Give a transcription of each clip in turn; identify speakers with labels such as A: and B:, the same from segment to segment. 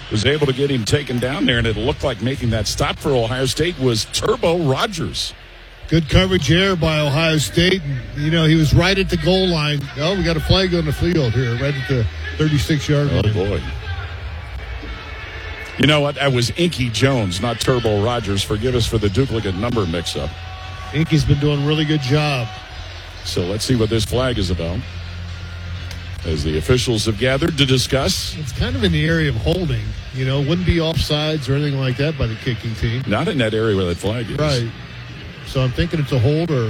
A: was able to get him taken down there, and it looked like making that stop for Ohio State was Turbo Rogers.
B: Good coverage there by Ohio State. And, he was right at the goal line. Oh, we got a flag on the field here, right at the 36-yard line.
A: Oh, boy. You know what? That was Inky Jones, not Turbo Rogers. Forgive us for the duplicate number mix-up.
B: Inky's been doing a really good job.
A: So let's see what this flag is about as the officials have gathered to discuss.
B: It's kind of in the area of holding. Wouldn't be offsides or anything like that by the kicking team.
A: Not in that area where that flag is.
B: Right. So I'm thinking it's a hold or...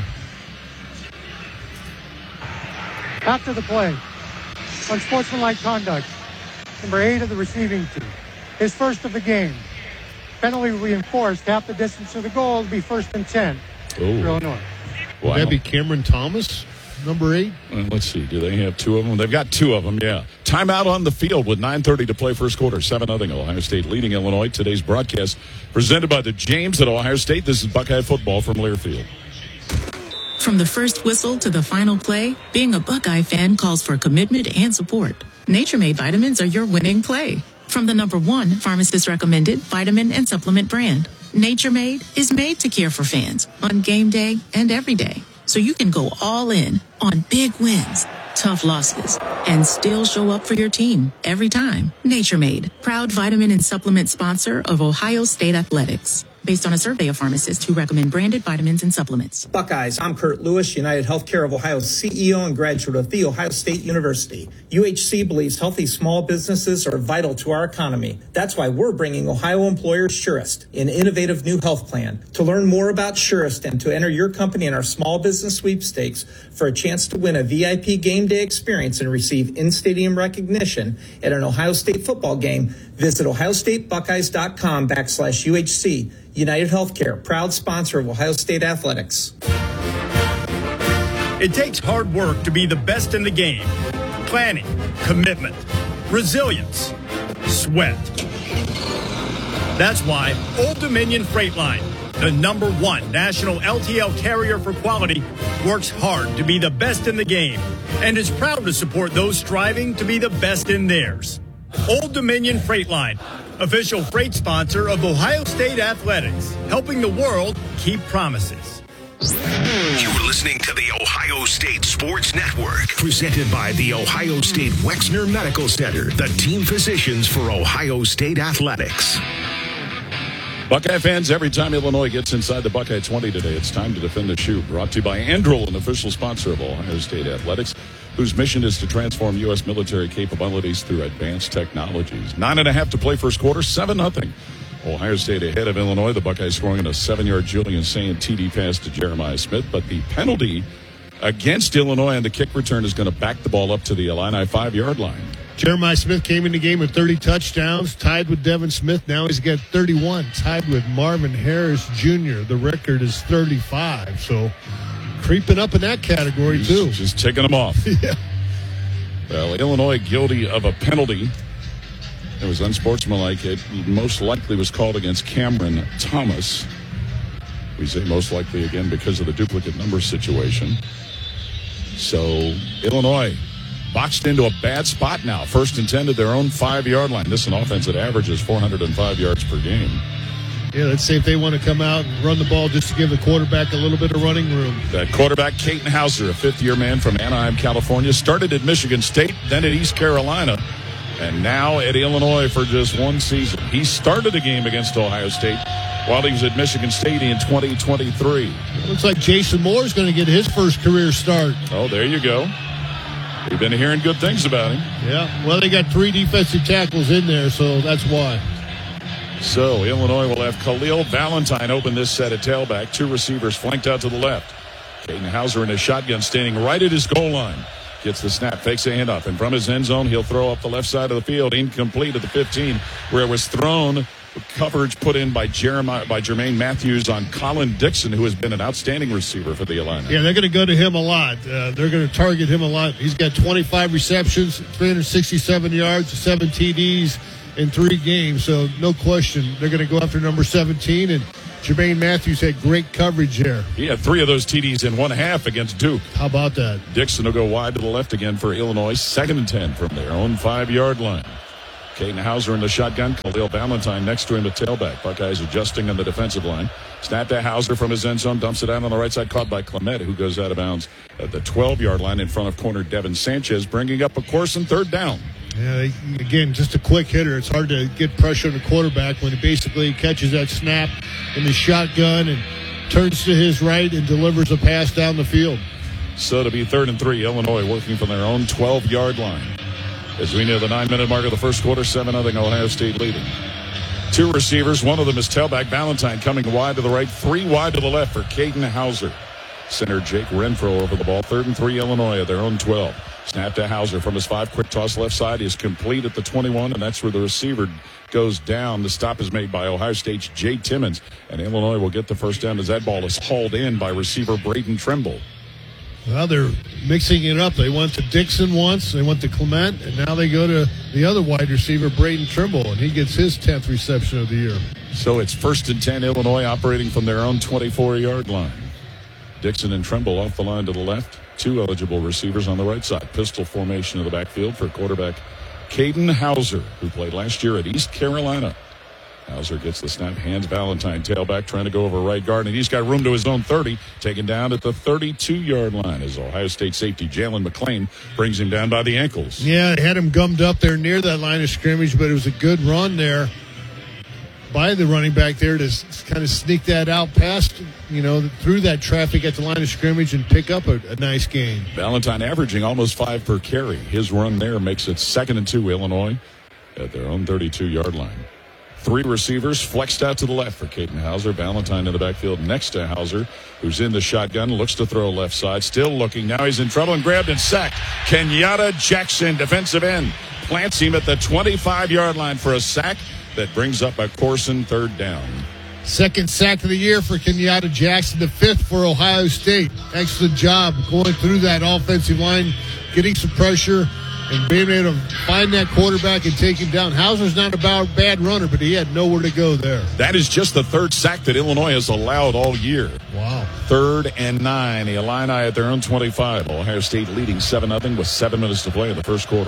C: After the play, unsportsmanlike conduct, number 8 of the receiving team. His first of the game. Penalty reinforced, half the distance to the goal, will be 1st and 10 for Illinois.
A: Wow.
B: Would that be Cameron Thomas, number 8?
A: Let's see. Do they have 2 of them? They've got 2 of them, yeah. Timeout on the field with 9:30 to play first quarter. 7-0 Ohio State leading Illinois. Today's broadcast presented by the James at Ohio State. This is Buckeye football from Learfield.
D: From the first whistle to the final play, being a Buckeye fan calls for commitment and support. Nature Made vitamins are your winning play. From the #1 pharmacist recommended vitamin and supplement brand. Nature Made is made to care for fans on game day and every day. So you can go all in on big wins, tough losses, and still show up for your team every time. Nature Made, proud vitamin and supplement sponsor of Ohio State Athletics. Based on a survey of pharmacists who recommend branded vitamins and supplements.
E: Buckeyes, I'm Kurt Lewis, United Healthcare of Ohio's CEO and graduate of The Ohio State University. UHC believes healthy small businesses are vital to our economy. That's why we're bringing Ohio employer Surest, an innovative new health plan. To learn more about Surest and to enter your company in our small business sweepstakes for a chance to win a VIP game day experience and receive in-stadium recognition at an Ohio State football game, visit ohiostatebuckeyes.com/UHC. United Healthcare, proud sponsor of Ohio State Athletics.
F: It takes hard work to be the best in the game. Planning, commitment, resilience, sweat. That's why Old Dominion Freight Line, the #1 national LTL carrier for quality, works hard to be the best in the game and is proud to support those striving to be the best in theirs. Old Dominion Freight Line, official freight sponsor of Ohio State Athletics, helping the world keep promises.
G: You're listening to the Ohio State Sports Network, presented by the Ohio State Wexner Medical Center, the team physicians for Ohio State Athletics.
A: Buckeye fans, every time Illinois gets inside the Buckeye 20 today, it's time to defend the shoe. Brought to you by Anduril, an official sponsor of Ohio State Athletics, whose mission is to transform U.S. military capabilities through advanced technologies. 9.5 to play first quarter, 7-0. Ohio State ahead of Illinois. The Buckeyes scoring a 7-yard Julian Sayin TD pass to Jeremiah Smith, but the penalty against Illinois on the kick return is going to back the ball up to the Illini 5-yard line.
B: Jeremiah Smith came in the game with 30 touchdowns, tied with Devin Smith. Now he's got 31, tied with Marvin Harris Jr. The record is 35, so creeping up in that category, too.
A: Just taking them off.
B: Yeah.
A: Well, Illinois guilty of a penalty. It was unsportsmanlike. It most likely was called against Cameron Thomas. We say most likely again because of the duplicate number situation. So Illinois boxed into a bad spot now. 1st and 10 to their own 5-yard line. This is an offense that averages 405 yards per game.
B: Yeah, let's see if they want to come out and run the ball just to give the quarterback a little bit of running room.
A: That quarterback, Caden Hauser, a 5th-year man from Anaheim, California, started at Michigan State, then at East Carolina, and now at Illinois for just one season. He started a game against Ohio State while he was at Michigan State in 2023.
B: Looks like Jason Moore is going to get his first career start.
A: Oh, there you go. We've been hearing good things about him.
B: Yeah, well, they got 3 defensive tackles in there, so that's why.
A: So Illinois will have Khalil Valentine open this set at tailback. 2 receivers flanked out to the left. Caden Hauser in his shotgun standing right at his goal line. Gets the snap, fakes a handoff, and from his end zone, he'll throw up the left side of the field. Incomplete at the 15, where it was thrown. Coverage put in by Jermaine Matthews on Colin Dixon, who has been an outstanding receiver for the Illini.
B: Yeah, they're going to go to him a lot. They're going to target him a lot. He's got 25 receptions, 367 yards, 7 TDs in 3 games. So no question, they're going to go after number 17. And Jermaine Matthews had great coverage there.
A: He had 3 of those TDs in 1/2 against Duke.
B: How about that?
A: Dixon will go wide to the left again for Illinois. 2nd and 10 from their own 5-yard line. Caden Hauser in the shotgun. Khalil Valentine next to him at tailback. Buckeyes adjusting on the defensive line. Snap to Hauser from his end zone. Dumps it out on the right side. Caught by Clement, who goes out of bounds at the 12-yard line in front of corner Devin Sanchez, bringing up a course and third down.
B: Yeah, again, just a quick hitter. It's hard to get pressure on the quarterback when he basically catches that snap in the shotgun and turns to his right and delivers a pass down the field.
A: So to be 3rd and 3, Illinois working from their own 12-yard line. As we near the 9-minute mark of the first quarter, 7-0 Ohio State leading. 2 receivers, one of them is tailback Valentine coming wide to the right, 3 wide to the left for Caden Hauser. Center Jake Renfro over the ball, 3rd and 3 Illinois at their own 12. Snap to Hauser from his 5, quick toss left side is complete at the 21, and that's where the receiver goes down. The stop is made by Ohio State's Jay Timmons, and Illinois will get the first down as that ball is hauled in by receiver Braden Trimble.
B: Well, they're mixing it up. They went to Dixon once, they went to Clement, and now they go to the other wide receiver, Braden Trimble, and he gets his 10th reception of the year.
A: So it's 1st and 10, Illinois operating from their own 24-yard line. Dixon and Trimble off the line to the left. 2 eligible receivers on the right side. Pistol formation of the backfield for quarterback Caden Hauser, who played last year at East Carolina. Hauser gets the snap, hands Valentine, tailback, trying to go over right guard, and he's got room to his own 30, taken down at the 32-yard line as Ohio State safety Jalen McClain brings him down by the ankles.
B: Yeah, they had him gummed up there near that line of scrimmage, but it was a good run there by the running back there to kind of sneak that out past, through that traffic at the line of scrimmage and pick up a nice gain.
A: Valentine averaging almost 5 per carry. His run there makes it 2nd and 2 Illinois at their own 32-yard line. 3 receivers flexed out to the left for Caden Hauser. Valentine in the backfield next to Hauser, who's in the shotgun, looks to throw left side, still looking. Now he's in trouble and grabbed and sacked. Kenyatta Jackson, defensive end, plants him at the 25-yard line for a sack that brings up a Corson 3rd down.
B: 2nd sack of the year for Kenyatta Jackson, the 5th for Ohio State. Excellent job going through that offensive line, getting some pressure, and being able to find that quarterback and take him down. Hauser's not a bad runner, but he had nowhere to go there.
A: That is just the 3rd sack that Illinois has allowed all year.
B: Wow.
A: 3rd and 9. The Illini at their own 25. Ohio State leading 7-0 with 7 minutes to play in the first quarter.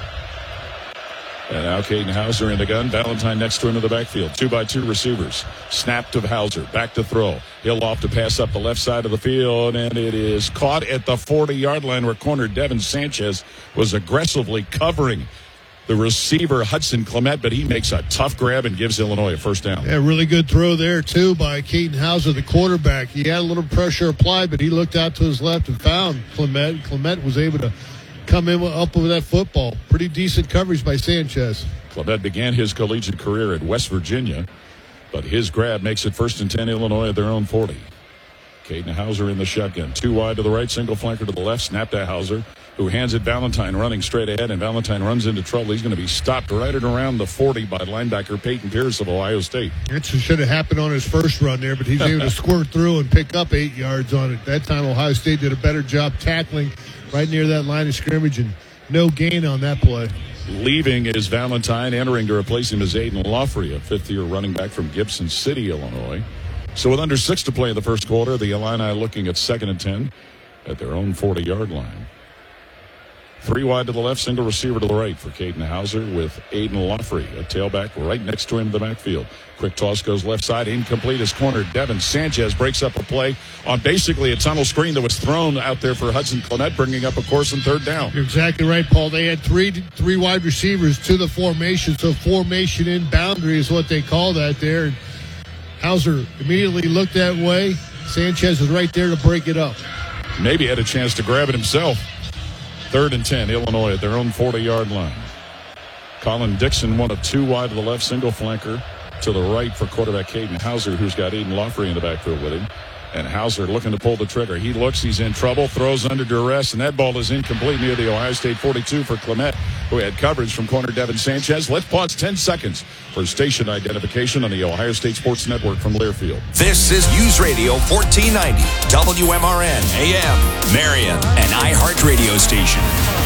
A: And now Caden Hauser in the gun. Valentine next to him in the backfield. 2-by-2 receivers. Snap to Hauser. Back to throw. He'll off to pass up the left side of the field, and it is caught at the 40-yard line where corner Devin Sanchez was aggressively covering the receiver Hudson Clement, but he makes a tough grab and gives Illinois a first down.
B: Yeah, really good throw there, too, by Caden Hauser, the quarterback. He had a little pressure applied, but he looked out to his left and found Clement. Clement was able to come in up with that football. Pretty decent coverage by Sanchez.
A: Clement began his collegiate career at West Virginia, but his grab makes it 1st and 10 Illinois at their own 40. Caden Hauser in the shotgun. 2 wide to the right, single flanker to the left. Snap to Hauser, who hands it Valentine running straight ahead, and Valentine runs into trouble. He's going to be stopped right at around the 40 by linebacker Peyton Pierce of Ohio State.
B: It should have happened on his first run there, but he's able to squirt through and pick up 8 yards on it. That time Ohio State did a better job tackling right near that line of scrimmage, and no gain on that play.
A: Leaving is Valentine. Entering to replace him is Aiden Loffrey, a 5th-year running back from Gibson City, Illinois. So with under 6 to play in the first quarter, the Illini looking at 2nd and 10 at their own 40-yard line. 3 wide to the left, single receiver to the right for Caden Hauser with Aiden Loffrey, a tailback right next to him in the backfield. Quick toss goes left side, incomplete as corner Devin Sanchez breaks up a play on basically a tunnel screen that was thrown out there for Hudson Clement, bringing up a Corson 3rd down.
B: You're exactly right, Paul. They had three wide receivers to the formation, so formation in boundary is what they call that there. And Hauser immediately looked that way. Sanchez was right there to break it up.
A: Maybe had a chance to grab it himself. 3rd and 10, Illinois at their own 40-yard line. Colin Dixon, one of 2 wide to the left, single flanker to the right for quarterback Caden Hauser, who's got Aiden Loffrey in the backfield with him. And Hauser looking to pull the trigger. He looks, he's in trouble, throws under duress, and that ball is incomplete near the Ohio State 42 for Clement, who had coverage from corner Devin Sanchez. Let's pause 10 seconds for station identification on the Ohio State Sports Network from Learfield.
H: This is News Radio 1490, WMRN, AM, Marion, an iHeart radio station.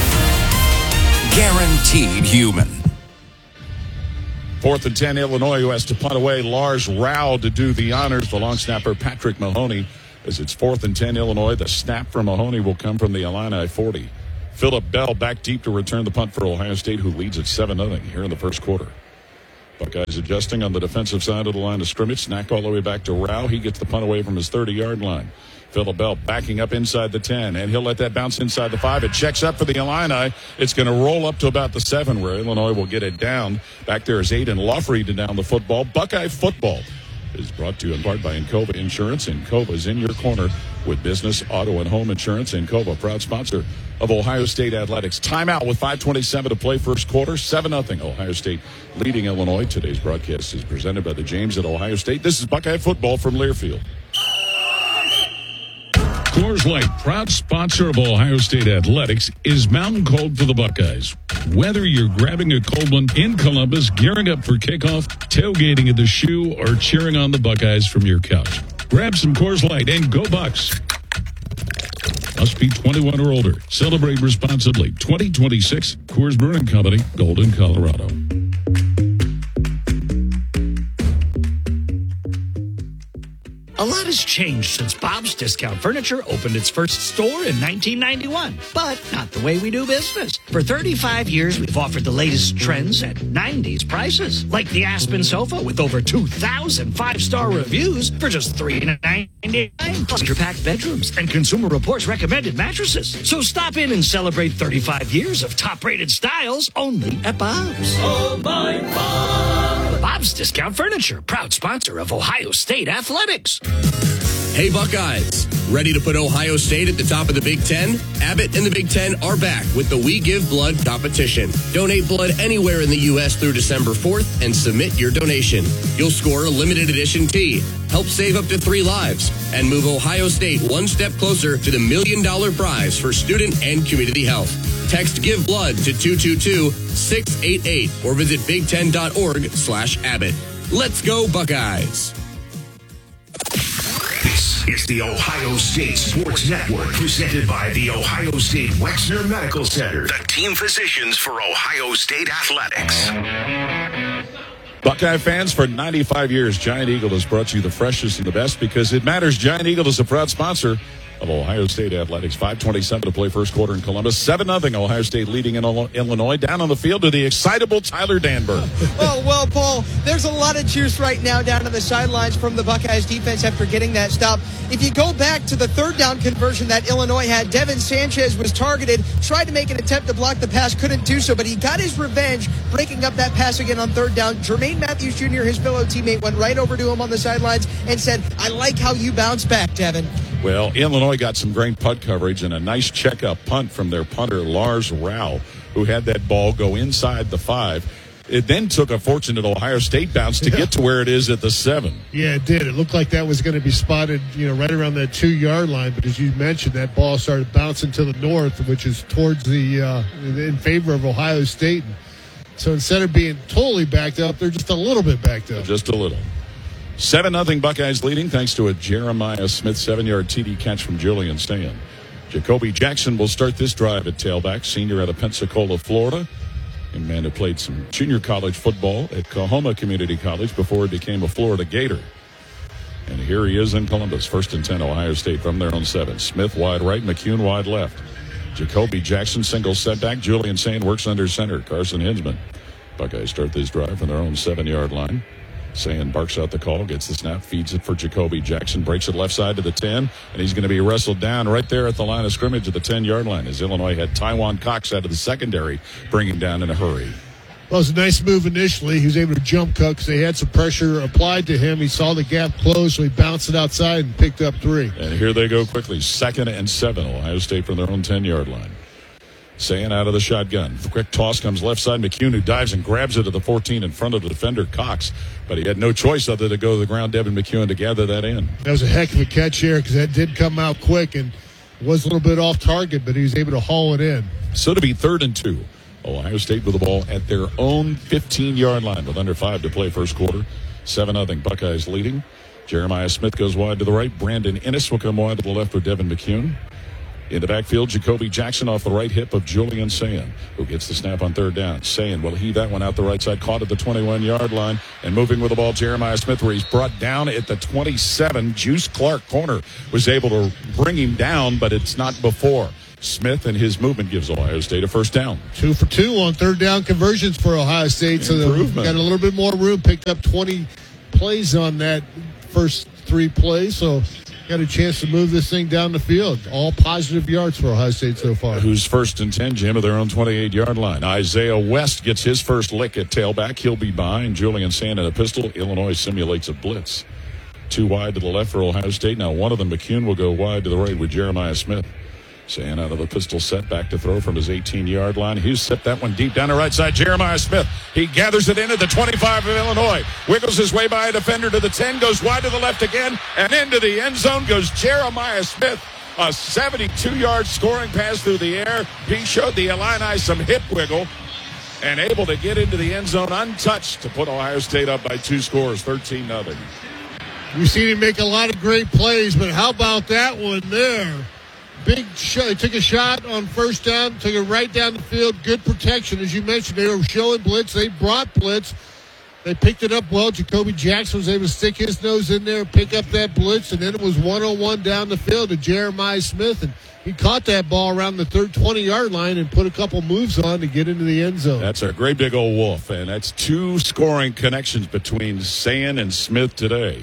H: Guaranteed human.
A: 4th and 10, Illinois, who has to punt away. Lars Rao to do the honors. The long snapper, Patrick Mahoney, as it's 4th and 10, Illinois. The snap from Mahoney will come from the Illini 40. Phillip Bell back deep to return the punt for Ohio State, who leads at 7-0 here in the first quarter. Buckeyes adjusting on the defensive side of the line of scrimmage. Snack all the way back to Rao. He gets the punt away from his 30-yard line. Phillip Bell backing up inside the 10, and he'll let that bounce inside the 5. It checks up for the Illini. It's going to roll up to about the 7, where Illinois will get it down. Back there is Aiden Loughery to down the football. Buckeye football is brought to you in part by Encova Insurance. Encova is in your corner with business, auto, and home insurance. Encova, proud sponsor of Ohio State Athletics. Timeout with 5:27 to play first quarter. 7-0 Ohio State leading Illinois. Today's broadcast is presented by the James at Ohio State. This is Buckeye football from Learfield. Coors Light, proud sponsor of Ohio State Athletics, is mountain cold for the Buckeyes. Whether you're grabbing a cold one in Columbus, gearing up for kickoff, tailgating at the Shoe, or cheering on the Buckeyes from your couch, grab some Coors Light and go Bucks. Must be 21 or older. Celebrate responsibly. 2026 Coors Brewing Company, Golden, Colorado.
I: A lot has changed since Bob's Discount Furniture opened its first store in 1991, but not the way we do business. For 35 years, we've offered the latest trends at 90s prices, like the Aspen sofa with over 2,000 five-star reviews for just $3.99, plus packed bedrooms and Consumer Reports recommended mattresses. So stop in and celebrate 35 years of top-rated styles only at Bob's. Oh, my Bob! Bob's Discount Furniture, proud sponsor of Ohio State Athletics.
J: Hey Buckeyes, ready to put Ohio State at the top of the Big Ten? Abbott and the Big Ten are back with the We Give Blood competition. Donate blood anywhere in the U.S. through December 4th and submit your donation. You'll score a limited edition tee, help save up to 3 lives, and move Ohio State one step closer to the $1 million prize for student and community health. Text Give Blood to 222-688 or visit big10.org/Abbott. Let's go Buckeyes.
G: This is the Ohio State Sports Network, presented by the Ohio State Wexner Medical Center, the team physicians for Ohio State Athletics.
A: Buckeye fans, for 95 years, Giant Eagle has brought you the freshest and the best because it matters. Giant Eagle is a proud sponsor of Ohio State Athletics. 5:27 to play first quarter in Columbus. 7-0 Ohio State leading in Illinois. Down on the field to the excitable Tyler Danberg.
K: Well, Paul, there's a lot of juice right now down on the sidelines from the Buckeyes defense after getting that stop. If you go back to the third down conversion that Illinois had, Devin Sanchez was targeted, tried to make an attempt to block the pass, couldn't do so, but he got his revenge breaking up that pass again on third down. Jermaine Matthews Jr., his fellow teammate, went right over to him on the sidelines and said, "I like how you bounce back, Devin."
A: Well, Illinois got some great punt coverage and a nice checkup punt from their punter, Lars Rao, who had that ball go inside the 5. It then took a fortunate Ohio State bounce to get to where it is at the 7.
B: Yeah, it did. It looked like that was going to be spotted, right around that 2-yard line. But as you mentioned, that ball started bouncing to the north, which is towards in favor of Ohio State. So instead of being totally backed up, they're just a little bit backed up.
A: Just a little. 7-0 Buckeyes leading thanks to a Jeremiah Smith 7-yard TD catch from Julian Sayin. Jacoby Jackson will start this drive at tailback, senior out of Pensacola, Florida. A man who played some junior college football at Coahoma Community College before he became a Florida Gator. And here he is in Columbus, 1st and 10, Ohio State from their own 7. Smith wide right, McCune wide left. Jacoby Jackson single setback. Julian Sayin works under center. Carson Hinsman. Buckeyes start this drive from their own 7-yard line. Sayin barks out the call, gets the snap, feeds it for Jacoby Jackson, breaks it left side to the 10, and he's going to be wrestled down right there at the line of scrimmage at the 10-yard line as Illinois had Taiwan Cox out of the secondary, bring him down in a hurry.
B: Well, it was a nice move initially. He was able to jump cut because they had some pressure applied to him. He saw the gap close, so he bounced it outside and picked up 3.
A: And here they go quickly, 2nd and 7, Ohio State from their own 10-yard line. Sayin out of the shotgun. The quick toss comes left side. McCune, who dives and grabs it at the 14 in front of the defender, Cox. But he had no choice other than to go to the ground, Devin McCune, to gather that in.
B: That was a heck of a catch here because that did come out quick and was a little bit off target, but he was able to haul it in.
A: So to be 3rd and 2. Ohio State with the ball at their own 15-yard line with under 5 to play first quarter. 7-0 Buckeyes leading. Jeremiah Smith goes wide to the right. Brandon Ennis will come wide to the left with Devin McCune. In the backfield, Jacoby Jackson off the right hip of Julian Sayin, who gets the snap on 3rd down. Sayin will heave that one out the right side, caught at the 21-yard line, and moving with the ball, Jeremiah Smith, where he's brought down at the 27. Juice Clark, corner, was able to bring him down, but it's not before. Smith and his movement gives Ohio State a first down.
B: 2 for 2 on third down conversions for Ohio State. So they've got a little bit more room. Picked up 20 plays on that first 3 plays. So got a chance to move this thing down the field. All positive yards for Ohio State so far.
A: Who's first and 10, Jim, at their own 28-yard line. Isaiah West gets his first lick at tailback. He'll be behind Julian Sand in a pistol. Illinois simulates a blitz. 2 wide to the left for Ohio State. Now one of them, McCune, will go wide to the right with Jeremiah Smith. Sand out of the pistol set, back to throw from his 18-yard line. He's set that one deep down the right side. Jeremiah Smith, he gathers it in at the 25 of Illinois. Wiggles his way by a defender to the 10, goes wide to the left again, and into the end zone goes Jeremiah Smith. A 72-yard scoring pass through the air. He showed the Illini some hip wiggle and able to get into the end zone untouched to put Ohio State up by 2 scores, 13-0.
B: We've seen him make a lot of great plays, but how about that one there? Big shot. They took a shot on first down, took it right down the field. Good protection. As you mentioned, they were showing blitz. They brought blitz. They picked it up well. Jacoby Jackson was able to stick his nose in there, pick up that blitz, and then it was 101 down the field to Jeremiah Smith. And he caught that ball around the 20-yard line and put a couple moves on to get into the end zone.
A: That's a great big old wolf, and that's 2 scoring connections between Sand and Smith today.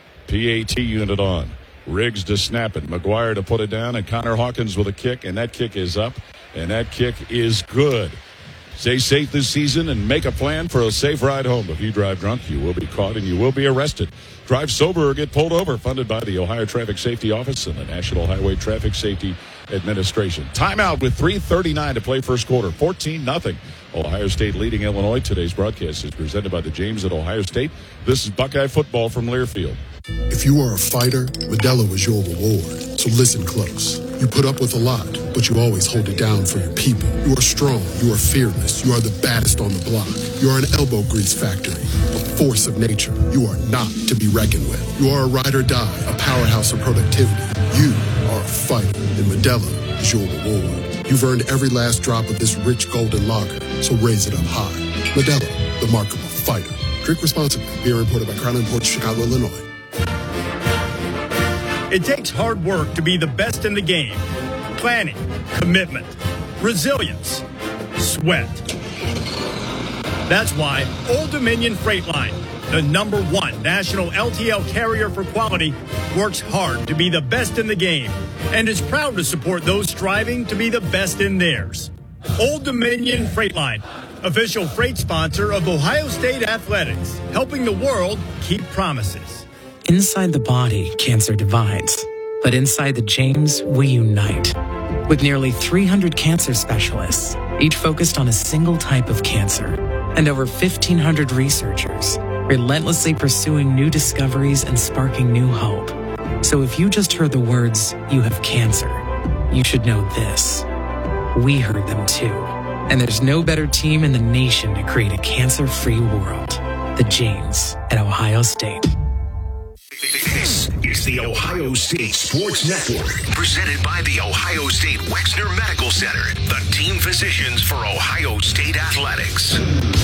A: PAT unit on. Riggs to snap it. McGuire to put it down, and Connor Hawkins with a kick, and that kick is up, and that kick is good. Stay safe this season and make a plan for a safe ride home. If you drive drunk, you will be caught and you will be arrested. Drive sober or get pulled over. Funded by the Ohio Traffic Safety Office and the National Highway Traffic Safety Administration. Timeout with 3:39 to play first quarter. 14-0. Ohio State leading Illinois. Today's broadcast is presented by the James at Ohio State. This is Buckeye football from Learfield.
L: If you are a fighter, Modelo is your reward. So listen close. You put up with a lot, but you always hold it down for your people. You are strong. You are fearless. You are the baddest on the block. You are an elbow grease factory, a force of nature. You are not to be reckoned with. You are a ride or die, a powerhouse of productivity. You are a fighter, and Modelo is your reward. You've earned every last drop of this rich golden lager, so raise it up high. Modelo, the mark of a fighter. Drink responsibly. Beer imported by Crown Imports, Chicago, Illinois.
F: It takes hard work to be the best in the game. Planning, commitment, resilience, sweat. That's why Old Dominion Freight Line, the #1 national LTL carrier for quality, works hard to be the best in the game and is proud to support those striving to be the best in theirs. Old Dominion Freight Line, official freight sponsor of Ohio State Athletics, helping the world keep promises.
M: Inside the body, cancer divides. But inside the James, we unite. With nearly 300 cancer specialists, each focused on a single type of cancer, and over 1,500 researchers, relentlessly pursuing new discoveries and sparking new hope. So if you just heard the words, "you have cancer," you should know this. We heard them too. And there's no better team in the nation to create a cancer-free world. The James at Ohio State.
G: This is the Ohio State Sports Network, presented by the Ohio State Wexner Medical Center, the team physicians for Ohio State Athletics.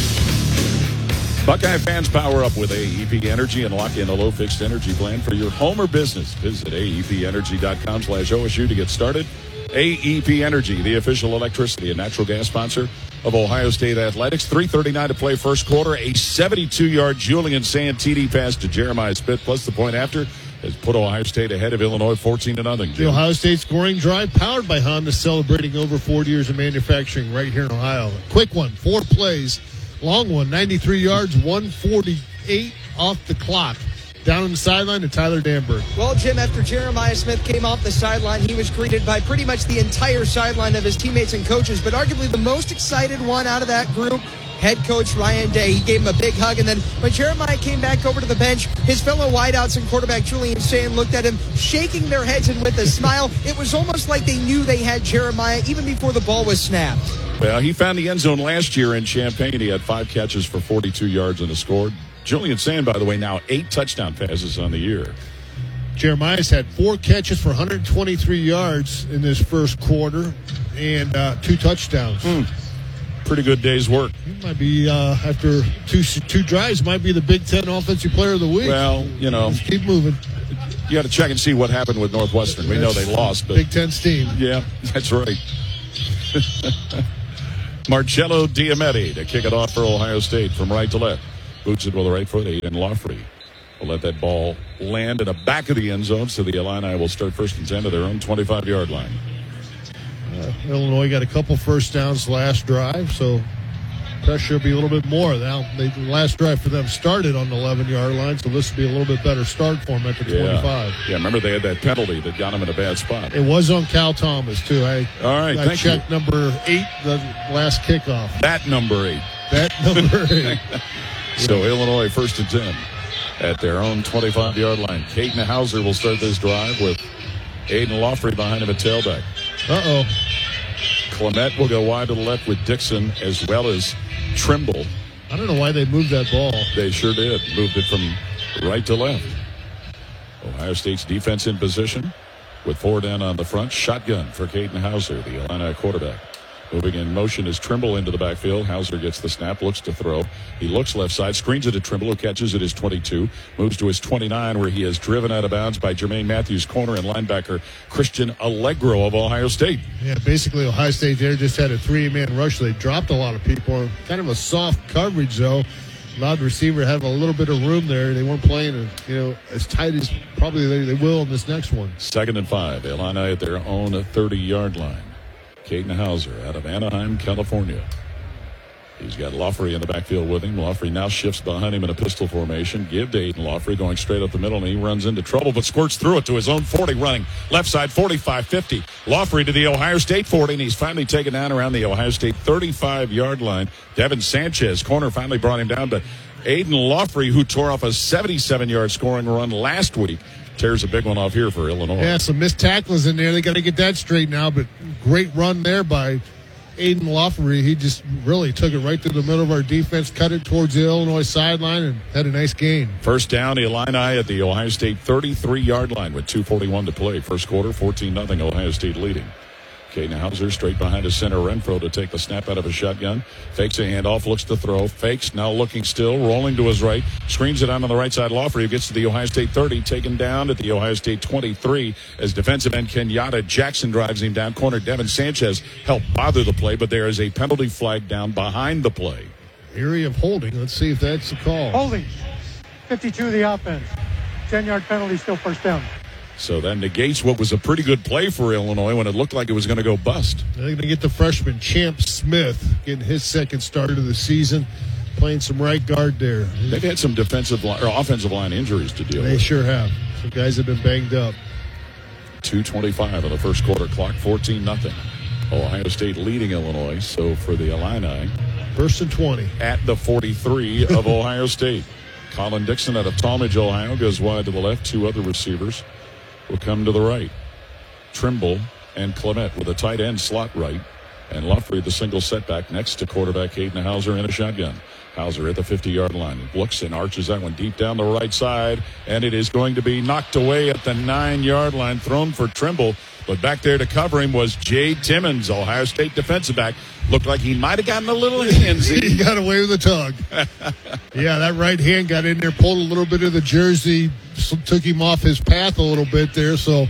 A: Buckeye fans, power up with AEP Energy and lock in a low fixed energy plan for your home or business. Visit aepenergy.com/OSU to get started. AEP Energy, the official electricity and natural gas sponsor of Ohio State Athletics. 3:39 to play first quarter. A 72-yard Julian Sand TD pass to Jeremiah Smith, plus the point after, has put Ohio State ahead of Illinois 14-0.
B: The Ohio State scoring drive powered by Honda, celebrating over 40 years of manufacturing right here in Ohio. Quick one, 4 plays. Long one, 93 yards, 148 off the clock. Down on the sideline to Tyler Danberg.
K: Well, Jim, after Jeremiah Smith came off the sideline, he was greeted by pretty much the entire sideline of his teammates and coaches, but arguably the most excited one out of that group, head coach Ryan Day. He gave him a big hug, and then when Jeremiah came back over to the bench, his fellow wideouts and quarterback Julian Sand looked at him, shaking their heads and with a smile. It was almost like they knew they had Jeremiah even before the ball was snapped.
A: Well, he found the end zone last year in Champaign. He had 5 catches for 42 yards and a score. Julian Sand, by the way, now 8 touchdown passes on the year.
B: Jeremiah's had 4 catches for 123 yards in this first quarter and 2 touchdowns.
A: Pretty good day's work.
B: He might be, after two drives, might be the Big Ten Offensive Player of the Week.
A: Well, you know.
B: Just keep moving.
A: You got to check and see what happened with Northwestern. We know they lost, but
B: Big Ten's team.
A: Yeah, that's right. Marcello Diametti to kick it off for Ohio State from right to left. Boots it with the right foot. Aiden Lofrey will let that ball land in the back of the end zone, so the Illini will start 1st and 10 to their own 25-yard line.
B: Illinois got a couple first downs last drive, so pressure will be a little bit more. Now, the last drive for them started on the 11-yard line, so this will be a little bit better start for them at the 25.
A: Yeah, remember they had that penalty that got them in a bad spot.
B: It was on Cal Thomas, too.
A: All right,
B: I checked number 8, the last kickoff.
A: That number 8.
B: That number 8.
A: So Illinois 1st and 10 at their own 25-yard line. Caden Hauser will start this drive with Aiden Lofrey behind him at tailback.
B: Uh-oh.
A: Clement will go wide to the left with Dixon as well as Trimble.
B: I don't know why they moved that ball.
A: They sure did. Moved it from right to left. Ohio State's defense in position with 4 down on the front. Shotgun for Caden Hauser, the Illini quarterback. Moving in motion is Trimble into the backfield. Hauser gets the snap, looks to throw. He looks left side, screens it to Trimble, who catches it his 22, moves to his 29, where he is driven out of bounds by Jermaine Matthews, corner and linebacker Christian Allegro of Ohio State.
B: Yeah, basically Ohio State there just had a 3-man rush. They dropped a lot of people. Kind of a soft coverage, though. Allowed the receiver have a little bit of room there. They weren't playing, as tight as probably they will in this next one.
A: 2nd and 5. Illini at their own 30-yard line. Caden Hauser out of Anaheim, California. He's got Lofrey in the backfield with him. Lofrey now shifts behind him in a pistol formation. Give to Aiden Lofrey going straight up the middle, and he runs into trouble, but squirts through it to his own 40, running left side 45-50. Lofrey to the Ohio State 40, and he's finally taken down around the Ohio State 35-yard line. Devin Sanchez, corner, finally brought him down to Aiden Lofrey, who tore off a 77-yard scoring run last week. Tears a big one off here for Illinois.
B: Yeah, some missed tackles in there. They got to get that straight now, but great run there by Aiden Lofrey. He just really took it right through the middle of our defense, cut it towards the Illinois sideline, and had a nice gain.
A: 1st down, Illini at the Ohio State 33-yard line with 2:41 to play. First quarter, 14-0, Ohio State leading. Caden Hauser straight behind his center Renfro to take the snap out of a shotgun. Fakes a handoff, looks to throw. Fakes, now looking still, rolling to his right. Screens it out on the right side. Lofrey, who gets to the Ohio State 30, taken down at the Ohio State 23 as defensive end Kenyatta Jackson drives him down. Corner Devin Sanchez helped bother the play, but there is a penalty flag down behind the play.
B: Area of holding. Let's see if that's the call.
C: Holding. 52 the offense. 10-yard penalty, still 1st down.
A: So that negates what was a pretty good play for Illinois when it looked like it was going to go bust.
B: They're going to get the freshman Champ Smith getting his 2nd start of the season, playing some right guard there.
A: They've had some offensive line injuries to deal with.
B: They sure have. Some guys have been banged up.
A: 2:25 of the first quarter clock, 14-0. Ohio State leading Illinois. So for the Illini,
B: 1st and 20
A: at the 43 of Ohio State. Colin Dixon out of Talmadge, Ohio, goes wide to the left. 2 other receivers will come to the right. Trimble and Clement with a tight end slot right. And Lofrey, the single setback next to quarterback Caden Hauser in a shotgun. Hauser at the 50-yard line. Looks and arches that one deep down the right side. And it is going to be knocked away at the 9-yard line. Thrown for Trimble. But back there to cover him was Jade Timmons, Ohio State defensive back. Looked like he might have gotten a little handsy.
B: He got away with a tug. Yeah, that right hand got in there, pulled a little bit of the jersey, took him off his path a little bit there, so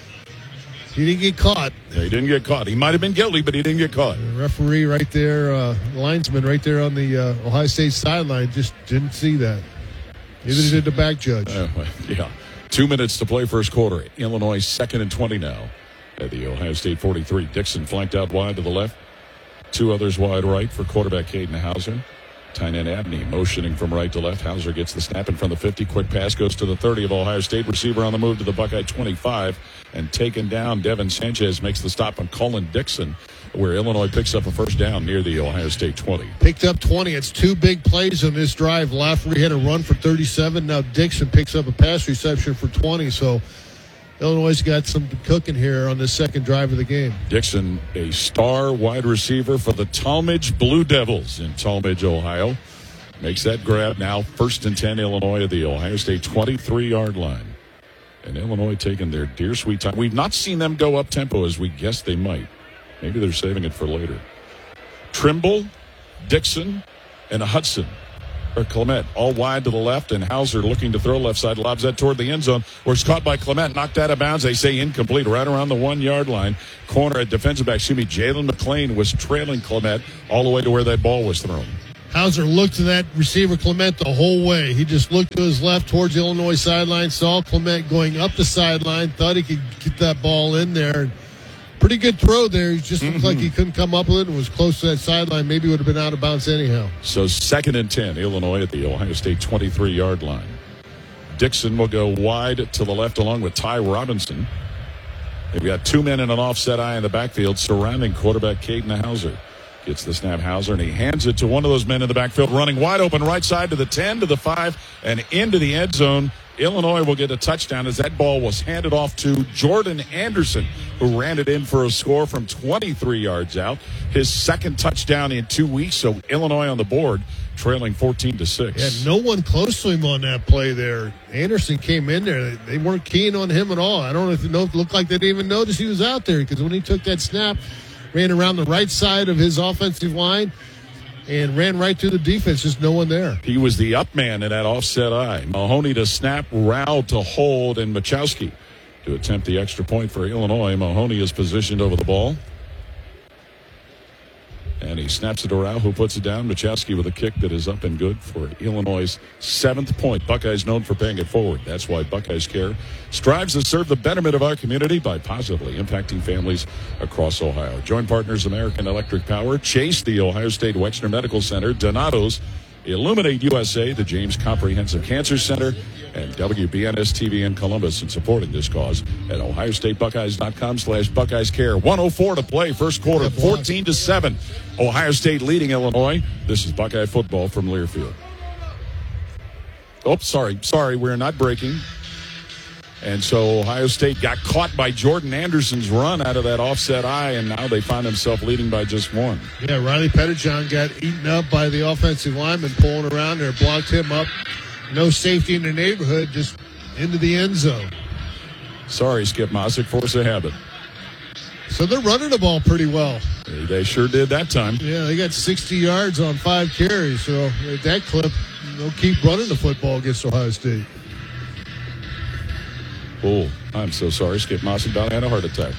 B: he didn't get caught.
A: Yeah, he didn't get caught. He might have been guilty, but he didn't get caught.
B: The referee right there, linesman right there on the Ohio State sideline just didn't see that. Neither did the back judge.
A: Yeah. 2 minutes to play first quarter. Illinois 2nd and 20 now at the Ohio State 43. Dixon flanked out wide to the left. 2 others wide right for quarterback Caden Hauser. Tight end Abney motioning from right to left. Hauser gets the snap in front of the 50. Quick pass goes to the 30 of Ohio State. Receiver on the move to the Buckeye 25. And taken down, Devin Sanchez makes the stop on Colin Dixon, where Illinois picks up a 1st down near the Ohio State 20.
B: Picked up 20. It's 2 big plays on this drive. Lafferty had a run for 37. Now Dixon picks up a pass reception for 20. So Illinois got some cooking here on the 2nd drive of the game.
A: Dixon, a star wide receiver for the Talmadge Blue Devils in Talmadge, Ohio. Makes that grab now. 1st and 10, Illinois at the Ohio State 23-yard line. And Illinois taking their dear sweet time. We've not seen them go up tempo as we guessed they might. Maybe they're saving it for later. Trimble, Dixon, and Hudson Clement all wide to the left, and Hauser looking to throw left side, lobs that toward the end zone, where it's caught by Clement, knocked out of bounds. They say incomplete, right around the 1 yard line. Corner at defensive back, Jalen McClain was trailing Clement all the way to where that ball was thrown.
B: Hauser looked to that receiver Clement the whole way. He just looked to his left towards the Illinois sideline, saw Clement going up the sideline, thought he could get that ball in there. Pretty good throw there. He just looked like he couldn't come up with it and was close to that sideline. Maybe would have been out of bounds anyhow.
A: So 2nd and 10, Illinois at the Ohio State 23-yard line. Dixon will go wide to the left along with Ty Robinson. They've got 2 men in an offset eye in the backfield surrounding quarterback Caden Hauser. Gets the snap, Hauser, and he hands it to one of those men in the backfield running wide open right side to the 10, to the 5, and into the end zone. Illinois will get a touchdown as that ball was handed off to Jordan Anderson, who ran it in for a score from 23 yards out. His 2nd touchdown in 2 weeks, so Illinois on the board, trailing 14-6.
B: Yeah, no one close to him on that play there. Anderson came in there. They weren't keen on him at all. I don't know if it looked like they didn't even notice he was out there, because when he took that snap, ran around the right side of his offensive line and ran right through the defense. Just no one there.
A: He was the up man in that offset eye. Mahoney to snap, Rao to hold, and Machowski to attempt the extra point for Illinois. Mahoney is positioned over the ball. And he snaps it to Rao, who puts it down. Machowski with a kick that is up and good for Illinois' 7th point. Buckeyes known for paying it forward. That's why Buckeyes Care strives to serve the betterment of our community by positively impacting families across Ohio. Joint partners American Electric Power, Chase, the Ohio State Wexner Medical Center, Donato's, Illuminate USA, the James Comprehensive Cancer Center, and WBNS TV in Columbus, in supporting this cause at ohiostatebuckeyes.com/Buckeyes Care. 1:04 to play, first quarter, 14-7. Ohio State leading Illinois. This is Buckeye football from Learfield. Oh, sorry, we're not breaking. And so Ohio State got caught by Jordan Anderson's run out of that offset eye, and now they find themselves leading by just 1.
B: Yeah, Riley Pettijohn got eaten up by the offensive lineman pulling around there, blocked him up. No safety in the neighborhood, just into the end zone.
A: Sorry, Skip Mosick, force of habit.
B: So they're running the ball pretty well.
A: They sure did that time.
B: Yeah, they got 60 yards on 5 carries. So at that clip, they'll keep running the football against Ohio State.
A: Oh, I'm so sorry. Skip Mosick about had a heart attack.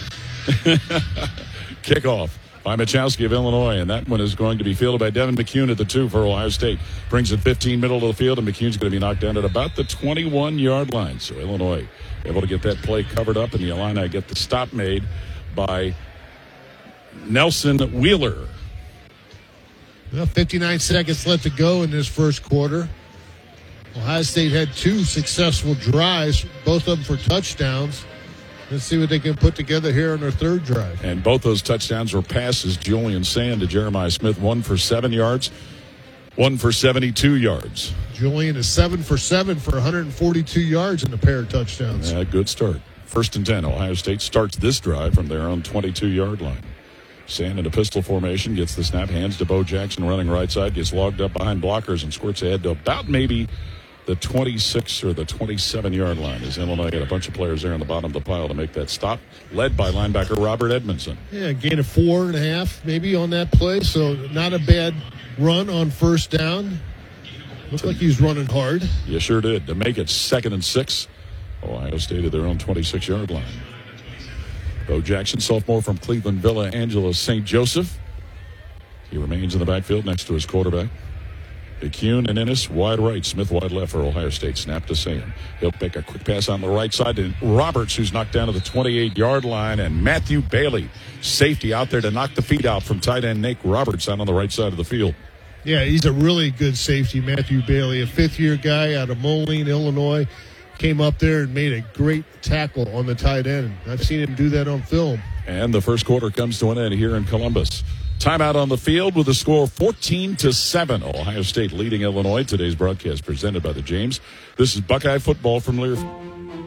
A: Kickoff by Machowski of Illinois, and that one is going to be fielded by Devin McCune at the 2 for Ohio State. Brings it 15 middle of the field, and McCune's going to be knocked down at about the 21-yard line. So Illinois able to get that play covered up, and the Illini get the stop made by Nelson Wheeler.
B: Well, 59 seconds left to go in this first quarter. Ohio State had 2 successful drives, both of them for touchdowns. Let's see what they can put together here on their 3rd drive.
A: And both those touchdowns were passes. Julian Sand to Jeremiah Smith, 1 for 7 yards, 1 for 72 yards.
B: Julian is 7 for 7 for 142 yards in a pair of touchdowns.
A: Yeah, good start. 1st and 10. Ohio State starts this drive from their own 22-yard line. Sand in a pistol formation, gets the snap, hands to Bo Jackson running right side, gets logged up behind blockers and squirts ahead to about maybe the 26 or the 27-yard line, as Illinois had a bunch of players there on the bottom of the pile to make that stop, led by linebacker Robert Edmondson.
B: Yeah, gain of 4.5 maybe on that play, so not a bad run on 1st down. Looked like he was running hard.
A: You sure did. To make it 2nd and 6, Ohio State at their own 26-yard line. Bo Jackson, sophomore from Cleveland Villa Angela St. Joseph. He remains in the backfield next to his quarterback. McCune and Ennis wide right, Smith wide left for Ohio State. Snap to Sam. He'll pick a quick pass on the right side to Roberts, who's knocked down to the 28-yard line, and Matthew Bailey, safety, out there to knock the feet out from tight end Nate Roberts out on the right side of the field.
B: Yeah, he's a really good safety, Matthew Bailey, a 5th-year guy out of Moline, Illinois. Came up there and made a great tackle on the tight end. I've seen him do that on film.
A: And the first quarter comes to an end here in Columbus. Timeout on the field with a score 14-7. Ohio State leading Illinois. Today's broadcast presented by the James. This is Buckeye football from Learfield.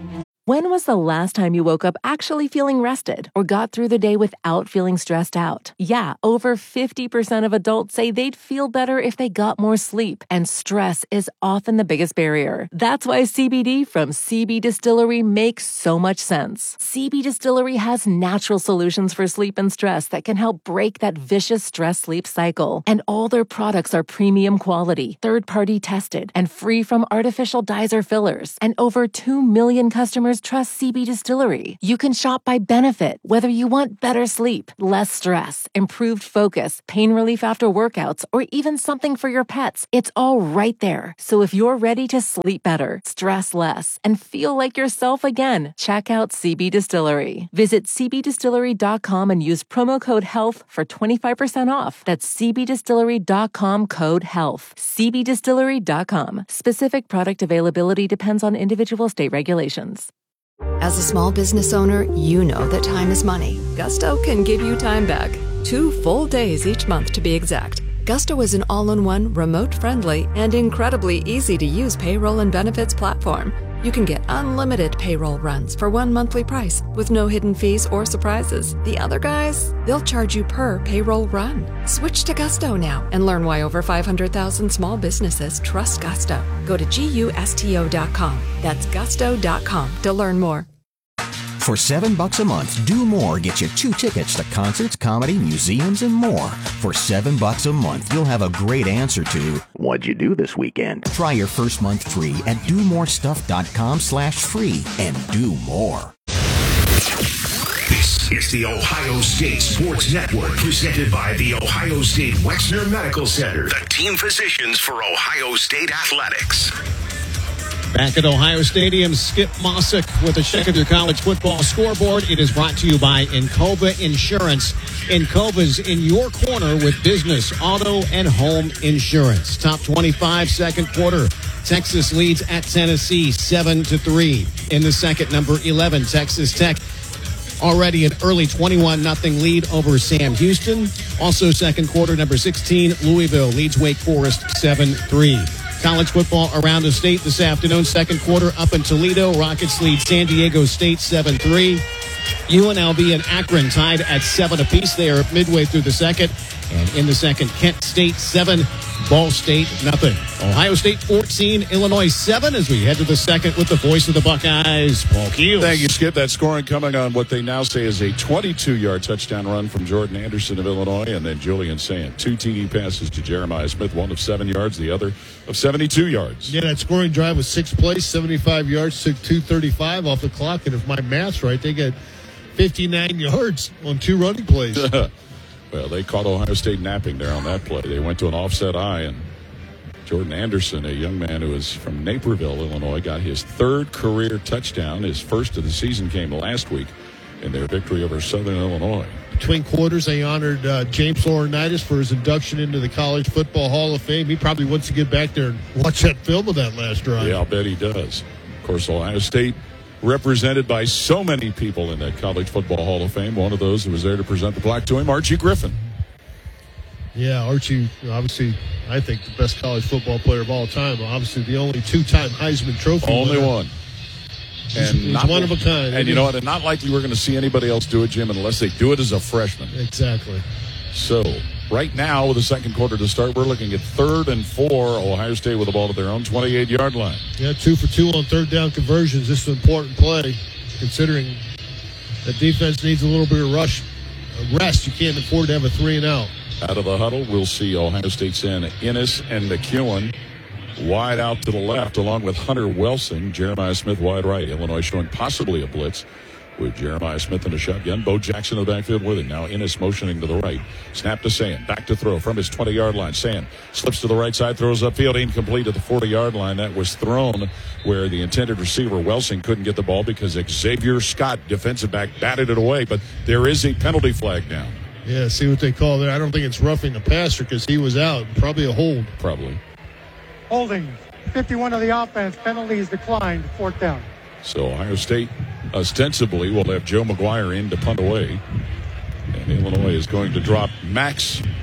N: When was the last time you woke up actually feeling rested or got through the day without feeling stressed out? Yeah, over 50% of adults say they'd feel better if they got more sleep, and stress is often the biggest barrier. That's why CBD from CB Distillery makes so much sense. CB Distillery has natural solutions for sleep and stress that can help break that vicious stress-sleep cycle. And all their products are premium quality, third-party tested, and free from artificial dyes or fillers. And over 2 million customers trust CB Distillery. You can shop by benefit, whether you want better sleep, less stress, improved focus, pain relief after workouts, or even something for your pets. It's all right there. So if you're ready to sleep better, stress less, and feel like yourself again, check out CB Distillery. Visit cbdistillery.com and use promo code HEALTH for 25% off. That's cbdistillery.com, code HEALTH. cbdistillery.com. Specific product availability depends on individual state regulations.
O: As a small business owner, you know that time is money. Gusto can give you time back. 2 full days each month, to be exact. Gusto is an all-in-one, remote-friendly, and incredibly easy-to-use payroll and benefits platform. You can get unlimited payroll runs for one monthly price with no hidden fees or surprises. The other guys, they'll charge you per payroll run. Switch to Gusto now and learn why over 500,000 small businesses trust Gusto. Go to GUSTO.com. That's gusto.com to learn more.
P: For $7 a month, Do More gets you 2 tickets to concerts, comedy, museums, and more. For $7 a month, you'll have a great answer to, what'd you do this weekend? Try your first month free at domorestuff.com/free and do more.
G: This is the Ohio State Sports Network, presented by the Ohio State Wexner Medical Center, the team physicians for Ohio State Athletics.
Q: Back at Ohio Stadium, Skip Mossick with a check of your college football scoreboard. It is brought to you by Encova Insurance. Encova's in your corner with business, auto, and home insurance. Top 25, second quarter. Texas leads at Tennessee 7-3. In the second, number 11, Texas Tech already an early 21-0 lead over Sam Houston. Also second quarter, number 16, Louisville leads Wake Forest 7-3. College football around the state this afternoon. Second quarter up in Toledo. Rockets lead San Diego State 7-3. UNLV and Akron tied at 7 apiece. They are midway through the second. And in the second, Kent State 7, Ball State 0. Ohio State 14, Illinois 7 as we head to the second with the voice of the Buckeyes, Paul Keels.
A: Thank you, Skip. That scoring coming on what they now say is a 22-yard touchdown run from Jordan Anderson of Illinois, and then Julian Sand. 2 TD passes to Jeremiah Smith, one of 7 yards, the other of 72 yards.
B: Yeah, that scoring drive was 6 plays, 75 yards, took 2:35 off the clock, and if my math's right, they got 59 yards on 2 running plays.
A: Well, they caught Ohio State napping there on that play. They went to an offset eye, and Jordan Anderson, a young man who is from Naperville, Illinois, got his 3rd career touchdown. His first of the season came last week in their victory over Southern Illinois.
B: Between quarters, they honored James Laurinaitis for his induction into the College Football Hall of Fame. He probably wants to get back there and watch that film of that last drive.
A: Yeah, I'll bet he does. Of course, Ohio State represented by so many people in that College Football Hall of Fame. One of those who was there to present the plaque to him, Archie Griffin.
B: Yeah, Archie, obviously, I think the best college football player of all time. Obviously, the only 2-time Heisman Trophy
A: Only
B: winner.
A: one.
B: He's one of a kind.
A: And you know what? And not likely we're going to see anybody else do it, Jim, unless they do it as a freshman.
B: Exactly.
A: So, right now, with the second quarter to start, we're looking at 3rd and 4. Ohio State with the ball at their own 28-yard line.
B: Yeah, 2 for 2 on third down conversions. This is an important play, considering the defense needs a little bit of rest. You can't afford to have a 3-and-out.
A: Out of the huddle, we'll see Ohio State send Ennis and McEwen wide out to the left, along with Hunter Wilson. Jeremiah Smith wide right. Illinois showing possibly a blitz with Jeremiah Smith in a shotgun. Bo Jackson in the backfield with him. Now Ennis motioning to the right. Snap to Sand. Back to throw from his 20-yard line. Sand slips to the right side, throws upfield, incomplete at the 40-yard line. That was thrown where the intended receiver, Wilson, couldn't get the ball because Xavier Scott, defensive back, batted it away. But there is a penalty flag down.
B: Yeah, see what they call there. I don't think it's roughing the passer because he was out. Probably a hold.
A: Probably.
C: Holding. 51 of the offense. Penalties declined. 4th down.
A: So Ohio State ostensibly will have Joe McGuire in to punt away. And Illinois is going to drop Mac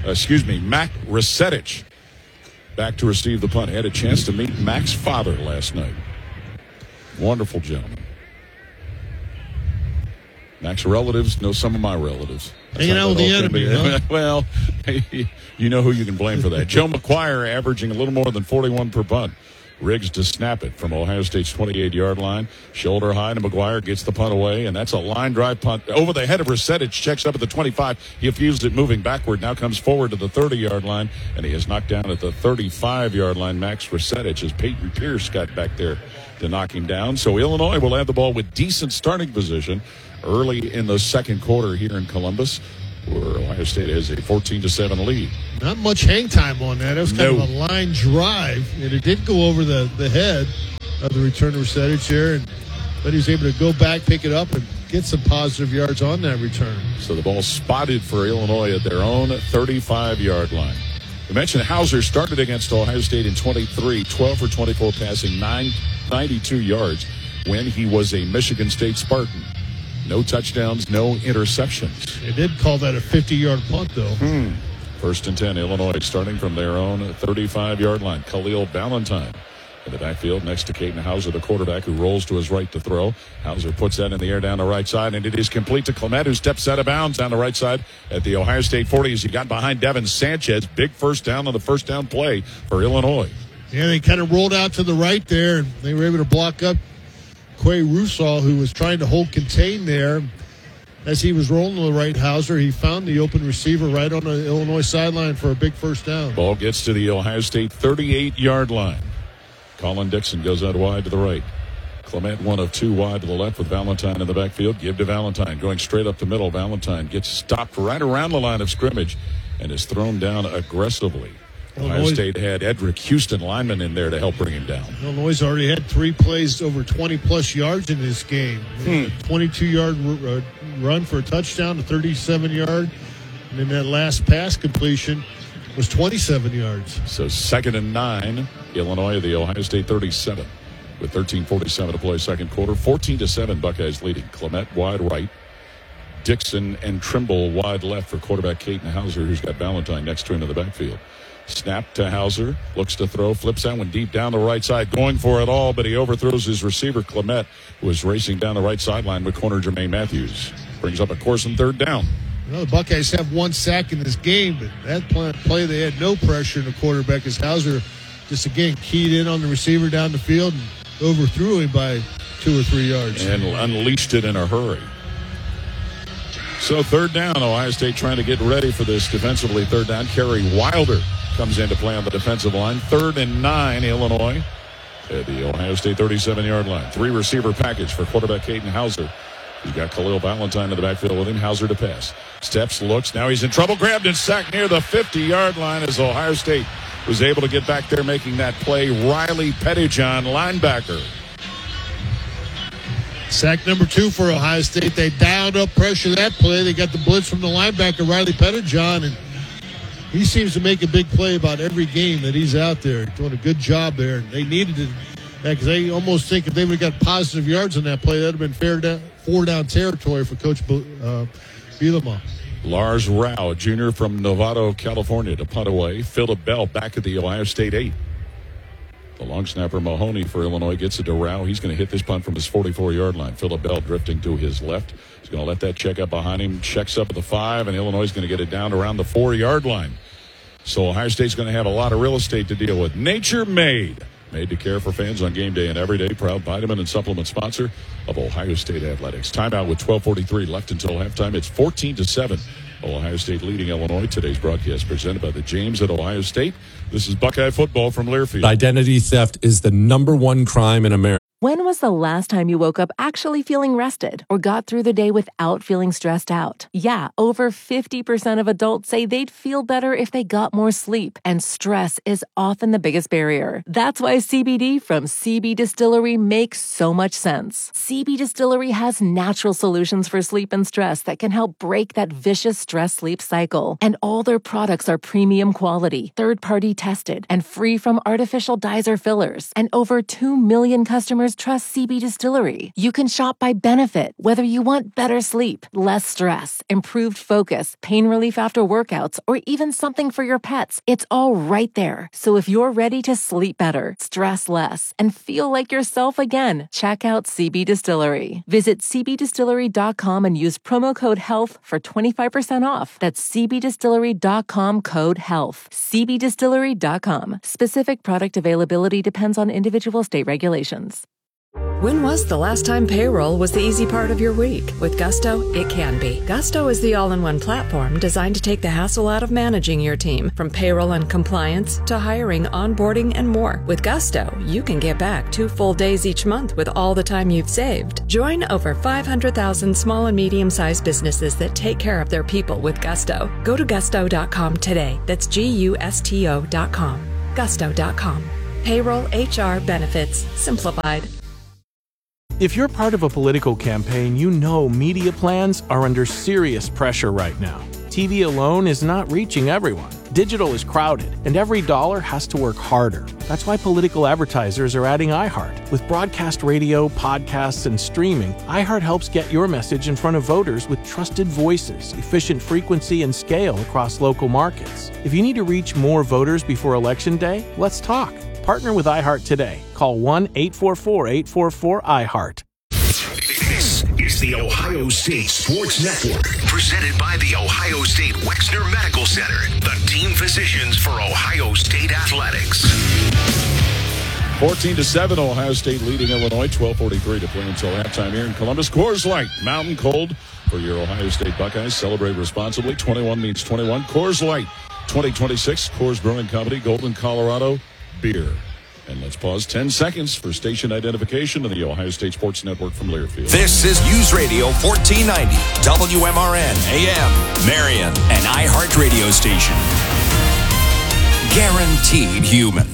A: Resetich back to receive the punt. I had a chance to meet Mac's father last night. Wonderful gentleman. Mac's relatives know some of my relatives.
B: Hanging out with the enemy, huh?
A: Well, you know who you can blame for that. Joe McGuire averaging a little more than 41 per punt. Riggs to snap it from Ohio State's 28-yard line. Shoulder high, and McGuire gets the punt away, and that's a line drive punt over the head of Resetich. Checks up at the 25. He fused it moving backward. Now comes forward to the 30-yard line, and he is knocked down at the 35-yard line. Max Resetich as Peyton Pierce got back there to knock him down. So Illinois will have the ball with decent starting position early in the second quarter here in Columbus, where Ohio State has a 14-7 lead.
B: Not much hang time on that. It was kind of a line drive, and it did go over the head of the return Resetich there, but he was able to go back, pick it up, and get some positive yards on that return.
A: So the ball spotted for Illinois at their own 35-yard line. We mentioned Hauser started against Ohio State in 23, 12 for 24 passing, 92 yards when he was a Michigan State Spartan. No touchdowns, no interceptions.
B: They did call that a 50-yard punt, though.
A: First and 10, Illinois starting from their own 35-yard line. Khalil Ballantyne in the backfield next to Caden Hauser, the quarterback, who rolls to his right to throw. Hauser puts that in the air down the right side, and it is complete to Clement, who steps out of bounds down the right side at the Ohio State 40 as he got behind Devin Sanchez. Big first down on the first down play for Illinois.
B: Yeah, they kind of rolled out to the right there, and they were able to block up Quay Russaw, who was trying to hold contain there. As he was rolling to the right, Hauser, he found the open receiver right on the Illinois sideline for a big first down.
A: Ball gets to the Ohio State 38-yard line. Colin Dixon goes out wide to the right. Clement, one of two wide to the left with Ballantyne in the backfield. Give to Ballantyne, going straight up the middle. Ballantyne gets stopped right around the line of scrimmage and is thrown down aggressively. Ohio State had Edric Houston, lineman, in there to help bring him down.
B: Illinois already had 3 plays over 20-plus yards in this game. 22-yard run for a touchdown, a 37-yard, and then that last pass completion was 27 yards.
A: So 2nd and 9, Illinois, the Ohio State 37, with 13:47 to play second quarter. 14-7, Buckeyes leading. Clement wide right. Dixon and Trimble wide left for quarterback Caden Hauser, who's got Ballantyne next to him in the backfield. Snap to Hauser, looks to throw, flips that one deep down the right side, going for it all, but he overthrows his receiver, Clement, who is racing down the right sideline with corner Jermaine Matthews. Brings up a course and third down.
B: You know, the Buckeyes have 1 sack in this game, but that play they had no pressure in the quarterback as Hauser just, again, keyed in on the receiver down the field and overthrew him by 2 or 3 yards.
A: And unleashed it in a hurry. So third down, Ohio State trying to get ready for this defensively. Third down, Kerry Wilder comes into play on the defensive line. 3rd and 9, Illinois at the Ohio State 37-yard line. 3 receiver package for quarterback Caden Hauser. He's got Khalil Ballantyne in the backfield with him. Hauser to pass. Steps, looks. Now he's in trouble. Grabbed and sacked near the 50-yard line as Ohio State was able to get back there making that play. Riley Pettijohn, linebacker.
B: Sack number 2 for Ohio State. They dialed up pressure that play. They got the blitz from the linebacker, Riley Pettijohn, and he seems to make a big play about every game that he's out there. Doing a good job there. They needed it because they almost think if they would have got positive yards on that play, that would have been 4-down territory for Coach Bielema.
A: Lars Rao, junior from Novato, California, to punt away. Philip Bell back at the Ohio State 8. The long snapper Mahoney for Illinois gets it to Rao. He's going to hit this punt from his 44-yard line. Philip Bell drifting to his left. He's going to let that check up behind him. Checks up at the 5, and Illinois is going to get it down around the 4-yard line. So Ohio State's going to have a lot of real estate to deal with. Nature Made to care for fans on game day and every day. Proud vitamin and supplement sponsor of Ohio State Athletics. Timeout with 12:43 left until halftime. It's 14-7. Ohio State leading Illinois. Today's broadcast presented by the James at Ohio State. This is Buckeye football from Learfield.
R: Identity theft is the #1 crime in America.
N: When was the last time you woke up actually feeling rested or got through the day without feeling stressed out? Yeah, over 50% of adults say they'd feel better if they got more sleep, and stress is often the biggest barrier. That's why CBD from CB Distillery makes so much sense. CB Distillery has natural solutions for sleep and stress that can help break that vicious stress-sleep cycle. And all their products are premium quality, third-party tested, and free from artificial dyes or fillers. And over 2 million customers customers trust CB Distillery. You can shop by benefit, whether you want better sleep, less stress, improved focus, pain relief after workouts, or even something for your pets. It's all right there. So if you're ready to sleep better, stress less, and feel like yourself again, check out CB Distillery. Visit cbdistillery.com and use promo code HEALTH for 25% off. That's cbdistillery.com, code HEALTH. cbdistillery.com. Specific product availability depends on individual state regulations.
O: When was the last time payroll was the easy part of your week? With Gusto, it can be. Gusto is the all-in-one platform designed to take the hassle out of managing your team, from payroll and compliance to hiring, onboarding, and more. With Gusto, you can get back 2 full days each month with all the time you've saved. Join over 500,000 small and medium-sized businesses that take care of their people with Gusto. Go to gusto.com today. That's GUSTO.com. Gusto.com. Payroll, HR, benefits, simplified.
S: If you're part of a political campaign, you know media plans are under serious pressure right now. TV alone is not reaching everyone. Digital is crowded, and every dollar has to work harder. That's why political advertisers are adding iHeart. With broadcast radio, podcasts, and streaming, iHeart helps get your message in front of voters with trusted voices, efficient frequency, and scale across local markets. If you need to reach more voters before Election Day, let's talk. Partner with iHeart today. Call 1-844-844-iHeart.
G: This is the Ohio State Sports Network, presented by the Ohio State Wexner Medical Center, the team physicians for Ohio State athletics.
A: 14-7, Ohio State leading Illinois. 12:43 to play until halftime here in Columbus. Coors Light, mountain cold for your Ohio State Buckeyes. Celebrate responsibly. 21 means 21. Coors Light, 2026. Coors Brewing Company, Golden, Colorado. Beer. And let's pause 10 seconds for station identification of the Ohio State Sports Network from Learfield.
H: This is News Radio 1490, WMRN, AM, Marion, and iHeart Radio Station. Guaranteed human.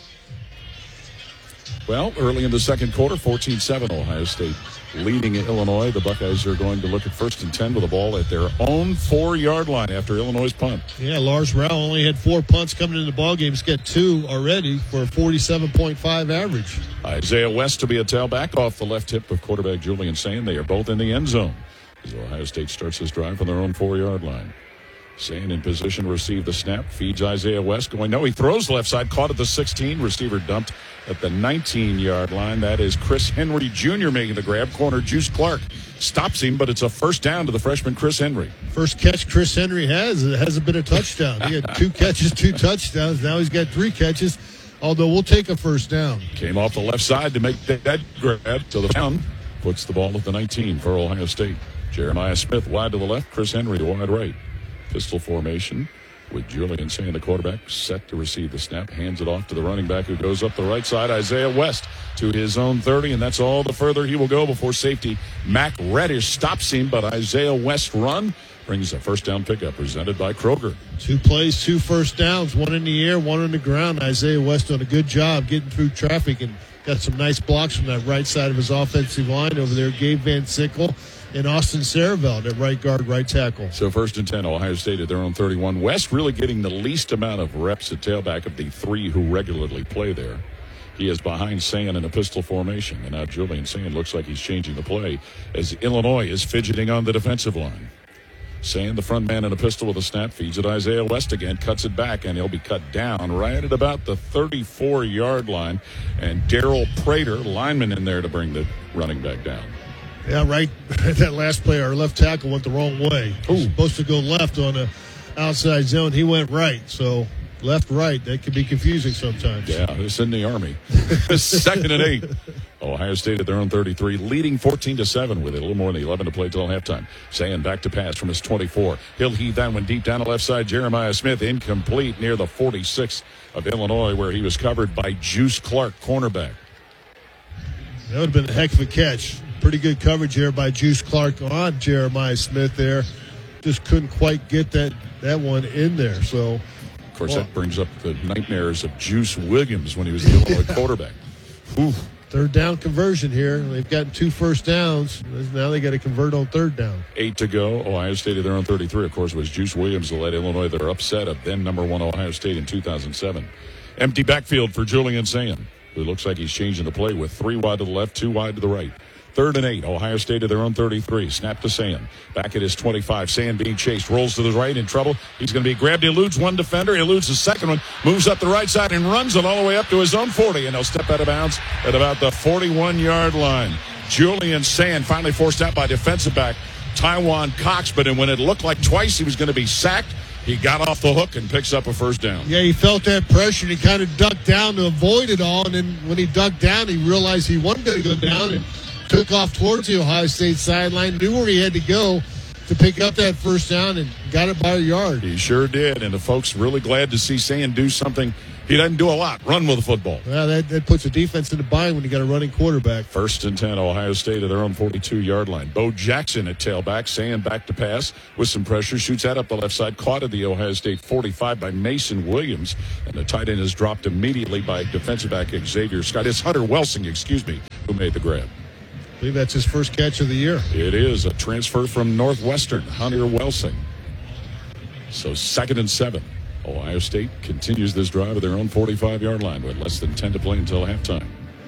A: Well, early in the second quarter, 14-7, Ohio State leading Illinois. The Buckeyes are going to look at 1st and 10 with the ball at their own 4-yard line after Illinois' punt.
B: Yeah, Lars Rowell only had 4 punts coming into the ball game. He's got 2 already for a 47.5 average.
A: Isaiah West to be a tailback off the left hip of quarterback Julian Sayin. They are both in the end zone as Ohio State starts this drive from their own 4-yard line. Sayin in position, receive the snap, feeds Isaiah West going. No, he throws left side, caught at the 16. Receiver dumped at the 19-yard line. That is Chris Henry Jr. making the grab. Corner Juice Clark stops him, but it's a first down to the freshman Chris Henry.
B: First catch Chris Henry hasn't been a touchdown. He had 2 catches, 2 touchdowns. Now he's got 3 catches, although we'll take a first down.
A: Came off the left side to make that grab to the down. Puts the ball at the 19 for Ohio State. Jeremiah Smith wide to the left, Chris Henry wide right. Pistol formation with Julian Sayin, the quarterback, set to receive the snap. Hands it off to the running back who goes up the right side, Isaiah West, to his own 30, and that's all the further he will go before safety Mac Reddish stops him. But Isaiah West run brings a first down pickup presented by Kroger.
B: 2 plays, 2 first downs, 1 in the air, 1 on the ground. Isaiah West doing a good job getting through traffic and got some nice blocks from that right side of his offensive line over there. Gabe Van Sickle and Austin Saraveld at right guard, right tackle.
A: So 1st and 10, Ohio State at their own 31. West really getting the least amount of reps at tailback of the 3 who regularly play there. He is behind Sayin in a pistol formation. And now Julian Sayin looks like he's changing the play as Illinois is fidgeting on the defensive line. Sayin, the front man in a pistol with a snap, feeds it Isaiah West again, cuts it back, and he'll be cut down right at about the 34-yard line. And Daryl Prater, lineman in there to bring the running back down.
B: Yeah, right. That last play, our left tackle went the wrong way. He was supposed to go left on the outside zone. He went right. So left, right, that can be confusing sometimes.
A: Yeah, it's in the Army. 2nd and 8. Ohio State at their own 33, leading 14-7 with a little more than 11 to play till halftime. Sayin back to pass from his 24. He'll heave that one deep down the left side. Jeremiah Smith incomplete near the 46 of Illinois, where he was covered by Juice Clark, cornerback.
B: That would have been a heck of a catch. Pretty good coverage here by Juice Clark on Jeremiah Smith there. Just couldn't quite get that one in there. So,
A: of course, that brings up the nightmares of Juice Williams when he was the Illinois quarterback. Ooh.
B: 3rd down conversion here. They've gotten 2 first downs. Now they got to convert on 3rd down.
A: 8 to go. Ohio State at their own 33. Of course, was Juice Williams that led Illinois their upset of then number 1 Ohio State in 2007. Empty backfield for Julian Sayin. who looks like he's changing the play with 3 wide to the left, 2 wide to the right. 3rd and 8. Ohio State at their own 33. Snap to Sand. Back at his 25. Sand being chased. Rolls to the right in trouble. He's going to be grabbed. Eludes one defender. Eludes the second one. Moves up the right side and runs it all the way up to his own 40. And he'll step out of bounds at about the 41-yard line. Julian Sand finally forced out by defensive back Taiwan Cox. But when it looked like twice he was going to be sacked, he got off the hook and picks up a first down.
B: Yeah, he felt that pressure, and he kind of ducked down to avoid it all. And then when he ducked down, he realized he wasn't going to go down and took off towards the Ohio State sideline, knew where he had to go to pick up that first down, and got it by a yard.
A: He sure did, and the folks really glad to see Sand do something. He doesn't do a lot. Run with the football.
B: Well, that puts the defense in the bind when you got a running quarterback.
A: 1st and 10, Ohio State at their own 42-yard line. Bo Jackson at tailback. Sand back to pass with some pressure. Shoots that up the left side. Caught at the Ohio State 45 by Mason Williams. And the tight end is dropped immediately by defensive back Xavier Scott. It's Hunter Welsing, who made the grab.
B: I believe that's his first catch of the year.
A: It is a transfer from Northwestern, Hunter Welsing. So 2nd and 7. Ohio State continues this drive at their own 45-yard line with less than 10 to play until halftime.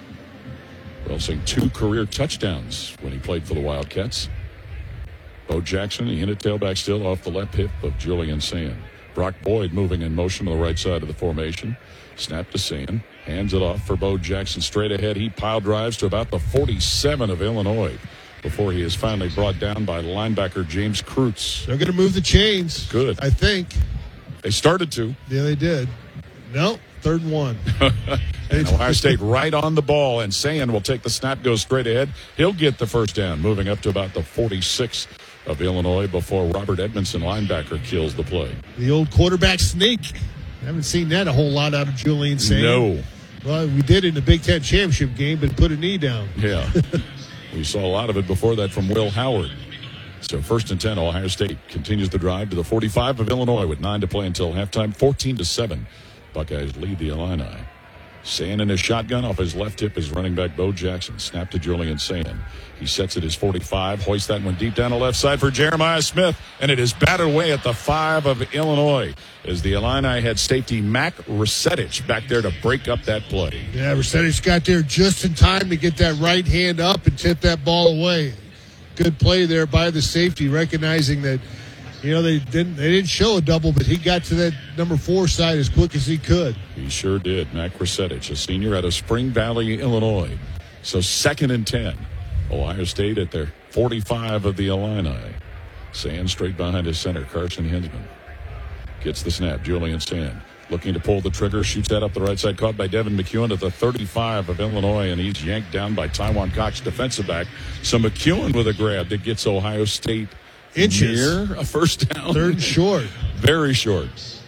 A: Welsing 2 career touchdowns when he played for the Wildcats. Bo Jackson, he hit tailback still off the left hip of Julian Sand. Brock Boyd moving in motion on the right side of the formation. Snap to Sand. Hands it off for Bo Jackson straight ahead. He pile drives to about the 47 of Illinois before he is finally brought down by linebacker James Kreutz.
B: They're going to move the chains.
A: Good.
B: I think.
A: They started to.
B: Yeah, they did. No, 3rd and 1.
A: And Ohio State right on the ball, and Sand will take the snap, go straight ahead. He'll get the first down, moving up to about the 46 of Illinois before Robert Edmondson, linebacker, kills the play.
B: The old quarterback sneak. Haven't seen that a whole lot out of Julian Sand.
A: No.
B: Well, we did in the Big Ten championship game, but put a knee down.
A: Yeah. We saw a lot of it before that from Will Howard. So 1st and 10, Ohio State continues the drive to the 45 of Illinois with 9 to play until halftime. 14-7. Buckeyes lead the Illini. Sand in his shotgun off his left hip is running back Bo Jackson. Snap to Julian Sand. He sets at his 45. Hoists that one deep down the left side for Jeremiah Smith. And it is batted away at the 5 of Illinois as the Illini had safety Mac Resetich back there to break up that play.
B: Yeah, Resetich got there just in time to get that right hand up and tip that ball away. Good play there by the safety, recognizing that, they didn't show a double, but he got to that number 4 side as quick as he could.
A: He sure did. Mac Resetich, a senior out of Spring Valley, Illinois. So 2nd and 10. Ohio State at their 45 of the Illini. Sand straight behind his center, Carson Hinsman. Gets the snap, Julian Sand. Looking to pull the trigger, shoots that up the right side, caught by Devin McEwen at the 35 of Illinois, and he's yanked down by Taiwan Cox, defensive back. So McEwen with a grab that gets Ohio State
B: inches.
A: Near a first down.
B: 3rd and short.
A: Very short.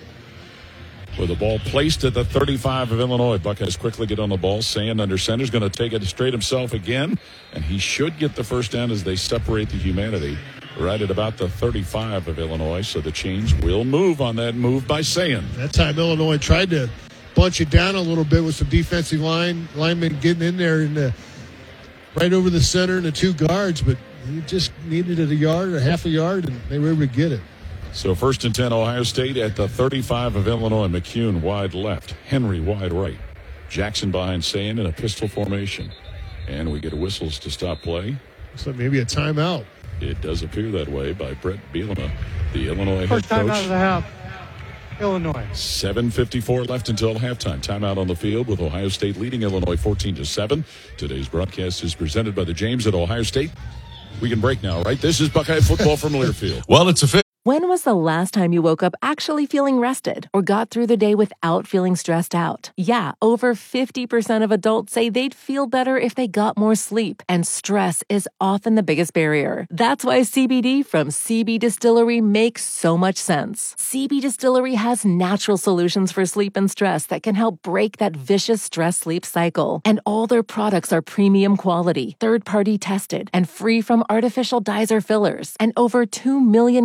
A: With the ball placed at the 35 of Illinois. Buckeyes quickly get on the ball. Sand under center is going to take it straight himself again, and he should get the first down as they separate the humanity right at about the 35 of Illinois. So the chains will move on that move by Sand.
B: That time Illinois tried to bunch it down a little bit with some defensive linemen getting in there right over the center and the 2 guards, but he just needed it a yard or half a yard, and they were able to get it.
A: So 1st and 10, Ohio State at the 35 of Illinois. McEwen wide left. Henry wide right. Jackson behind Sand in a pistol formation. And we get whistles to stop play.
B: So maybe a timeout.
A: It does appear that way by Brett Bielema, the Illinois
C: First
A: head coach.
C: timeout of the half, Illinois.
A: 7:54 left until halftime. Timeout on the field with Ohio State leading Illinois 14-7. Today's broadcast is presented by the James at Ohio State. We can break now, right? This is Buckeye football from Learfield.
R: Well, it's a
N: When was the last time you woke up actually feeling rested or got through the day without feeling stressed out? Yeah, over 50% of adults say they'd feel better if they got more sleep, and stress is often the biggest barrier. That's why CBD from CB Distillery makes so much sense. CB Distillery has natural solutions for sleep and stress that can help break that vicious stress-sleep cycle. And all their products are premium quality, third-party tested, and free from artificial dyes or fillers. And over 2 million customers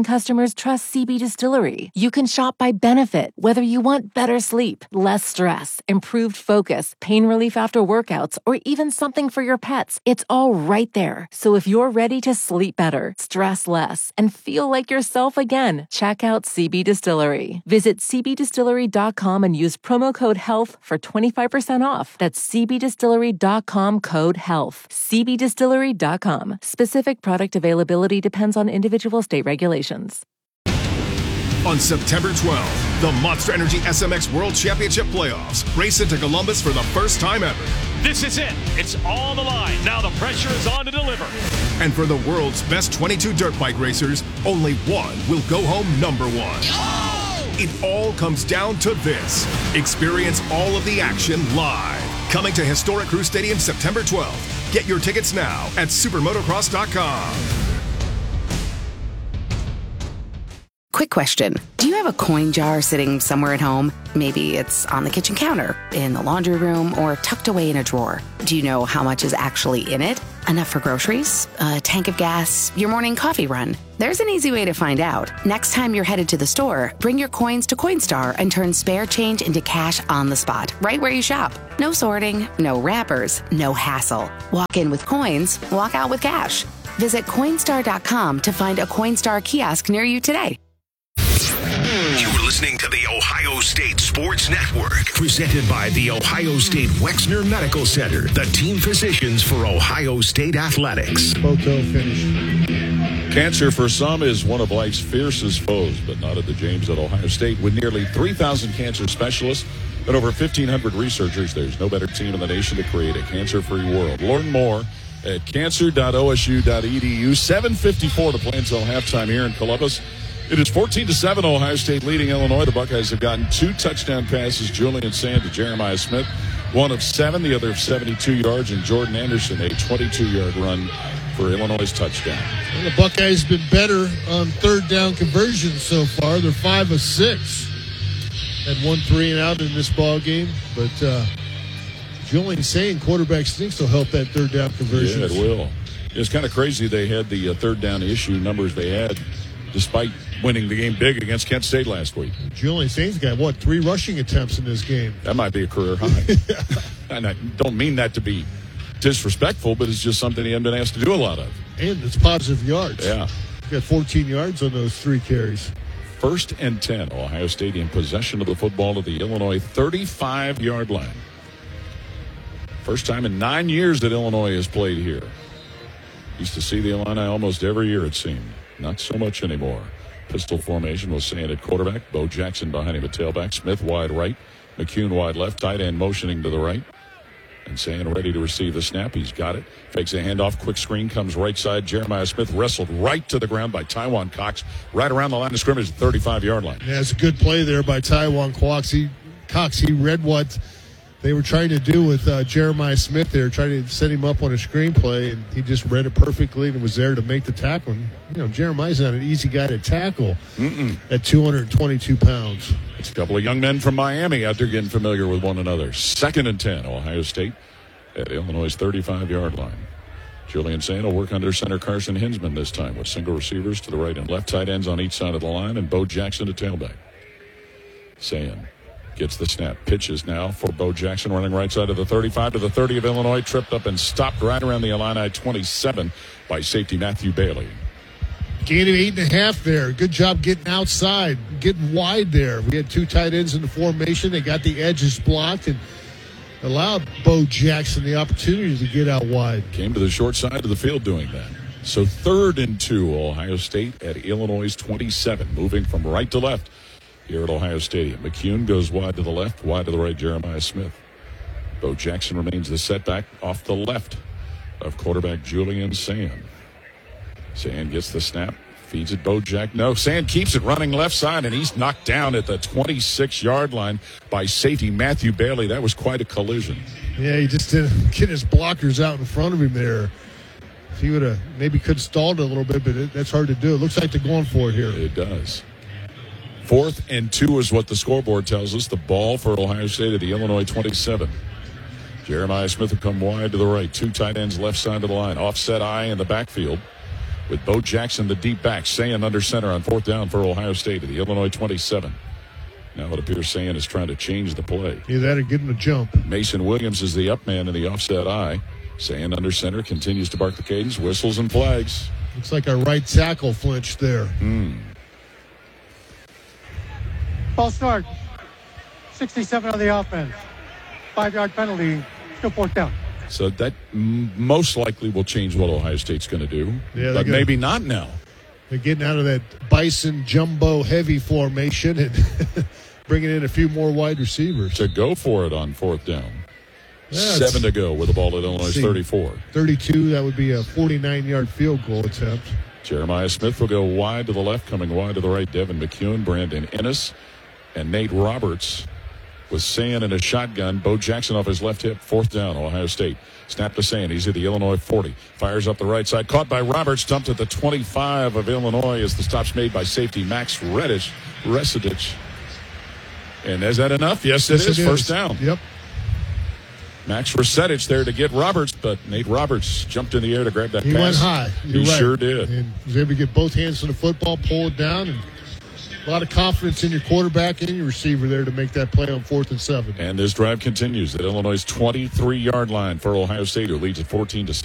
N: customers trust CB Distillery. You can shop by benefit, whether you want better sleep, less stress, improved focus, pain relief after workouts, or even something for your pets. It's all right there. So if you're ready to sleep better, stress less, and feel like yourself again, check out CB Distillery. Visit cbdistillery.com and use promo code HEALTH for 25% off. That's cbdistillery.com, code HEALTH. cbdistillery.com. Specific product availability depends on individual state regulations.
T: On September 12th, the Monster Energy SMX World Championship Playoffs race into Columbus for the first time ever.
U: This is it. It's on the line. Now the pressure is on to deliver.
T: And for the world's best 22 dirt bike racers, only one will go home number one.
U: Oh!
T: It all comes down to this. Experience all of the action live. Coming to Historic Crew Stadium September 12th. Get your tickets now at supermotocross.com.
V: Quick question. Do you have a coin jar sitting somewhere at home? Maybe it's on the kitchen counter, in the laundry room, or tucked away in a drawer. Do you know how much is actually in it? Enough for groceries, a tank of gas, your morning coffee run? There's an easy way to find out. Next time you're headed to the store, bring your coins to Coinstar and turn spare change into cash on the spot, right where you shop. No sorting, no wrappers, no hassle. Walk in with coins, walk out with cash. Visit Coinstar.com to find a Coinstar kiosk near you today.
G: You're listening to the Ohio State Sports Network, presented by the Ohio State Wexner Medical Center, the team physicians for Ohio State athletics.
B: Photo finish.
A: Cancer for some is one of life's fiercest foes, but not at the James at Ohio State. With nearly 3,000 cancer specialists and over 1,500 researchers, there's no better team in the nation to create a cancer-free world. Learn more at cancer.osu.edu. 7:54 to play until halftime here in Columbus. It is 14-7, Ohio State leading Illinois. The Buckeyes have gotten 2 touchdown passes, Julian Sand to Jeremiah Smith, one of 7, the other of 72 yards, and Jordan Anderson, a 22-yard run for Illinois' touchdown.
B: Well, the Buckeyes have been better on third down conversions so far. They're 5 of 6. Had 1 3 and out in this ball game, but Julian Sand, quarterback sneaks, will help that third down conversion.
A: Yeah, it will. It's kind of crazy they had the third down issue numbers they had, despite winning the game big against Kent State last week.
B: Julian Saint's got, 3 rushing attempts in this game?
A: That might be a career high. And I don't mean that to be disrespectful, but it's just something he hasn't been asked to do a lot of.
B: And it's positive yards.
A: Yeah.
B: He got 14 yards on those 3 carries.
A: 1st and 10, Ohio State in possession of the football at the Illinois 35-yard line. First time in 9 years that Illinois has played here. Used to see the Illini almost every year, it seemed. Not so much anymore. Pistol formation was Sand at quarterback. Bo Jackson behind him at tailback. Smith wide right. McCune wide left. Tight end motioning to the right. And Sand ready to receive the snap. He's got it. Fakes a handoff. Quick screen comes right side. Jeremiah Smith wrestled right to the ground by Taiwan Cox. Right around the line of scrimmage, 35-yard line.
B: Yeah, it's a good play there by Taiwan Cox. He read what they were trying to do with Jeremiah Smith there, trying to set him up on a screenplay, and he just read it perfectly and was there to make the tackle. And, Jeremiah's not an easy guy to tackle at 222 pounds.
A: It's a couple of young men from Miami out there getting familiar with one another. 2nd and 10, Ohio State at Illinois' 35-yard line. Julian Sand will work under center Carson Hinsman this time with single receivers to the right and left, tight ends on each side of the line, and Bo Jackson to tailback. Sand gets the snap. Pitches now for Bo Jackson, running right side of the 35 to the 30 of Illinois. Tripped up and stopped right around the Illini 27 by safety Matthew Bailey.
B: Gain of 8.5 there. Good job getting outside, getting wide there. We had 2 tight ends in the formation. They got the edges blocked and allowed Bo Jackson the opportunity to get out wide.
A: Came to the short side of the field doing that. So 3rd and 2, Ohio State at Illinois' 27, moving from right to left here at Ohio Stadium. McCune goes wide to the left, wide to the right, Jeremiah Smith. Bo Jackson remains the setback off the left of quarterback Julian Sand. Sand gets the snap, feeds it Bo Jack. No, Sand keeps it running left side, and he's knocked down at the 26-yard line by safety Matthew Bailey. That was quite a collision.
B: Yeah, he just didn't get his blockers out in front of him there. If he would have maybe could have stalled a little bit, but that's hard to do. It looks like they're going for it here.
A: It does. 4th and 2 is what the scoreboard tells us. The ball for Ohio State at the Illinois 27. Jeremiah Smith will come wide to the right. 2 tight ends left side of the line. Offset eye in the backfield. with Bo Jackson, the deep back. Sayin under center on 4th down for Ohio State at the Illinois 27. Now it appears Sayin is trying to change the play.
B: Either that or give him a jump.
A: Mason Williams is the up man in the offset eye. Sayin under center continues to bark the cadence, whistles and flags.
B: Looks like our right tackle flinched there.
C: Ball start. 67 on the offense. 5-yard penalty. Still 4th down.
A: So that most likely will change what Ohio State's going to do.
B: Yeah,
A: but maybe not now.
B: They're getting out of that bison jumbo heavy formation and bringing in a few more wide receivers.
A: To go for it on 4th down.
B: Yeah,
A: 7 to go with the ball at Illinois 34.
B: 32, that would be a 49-yard field goal attempt.
A: Jeremiah Smith will go wide to the left, coming wide to the right. Devin McCune, Brandon Ennis, and Nate Roberts with Sayin in a shotgun. Bo Jackson off his left hip. 4th down, Ohio State. Snap to Sayin. He's at the Illinois 40. Fires up the right side. Caught by Roberts. Dumped at the 25 of Illinois as the stop's made by safety Max Residich. And is that enough? Yes, it is. First down.
B: Yep.
A: Max Resetich there to get Roberts, but Nate Roberts jumped in the air to grab that pass.
B: He went high.
A: He sure did.
B: And was able to get both hands to the football, pull it down, and a lot of confidence in your quarterback and your receiver there to make that play on 4th and 7.
A: And this drive continues at Illinois' 23-yard line for Ohio State, who leads at 14-7.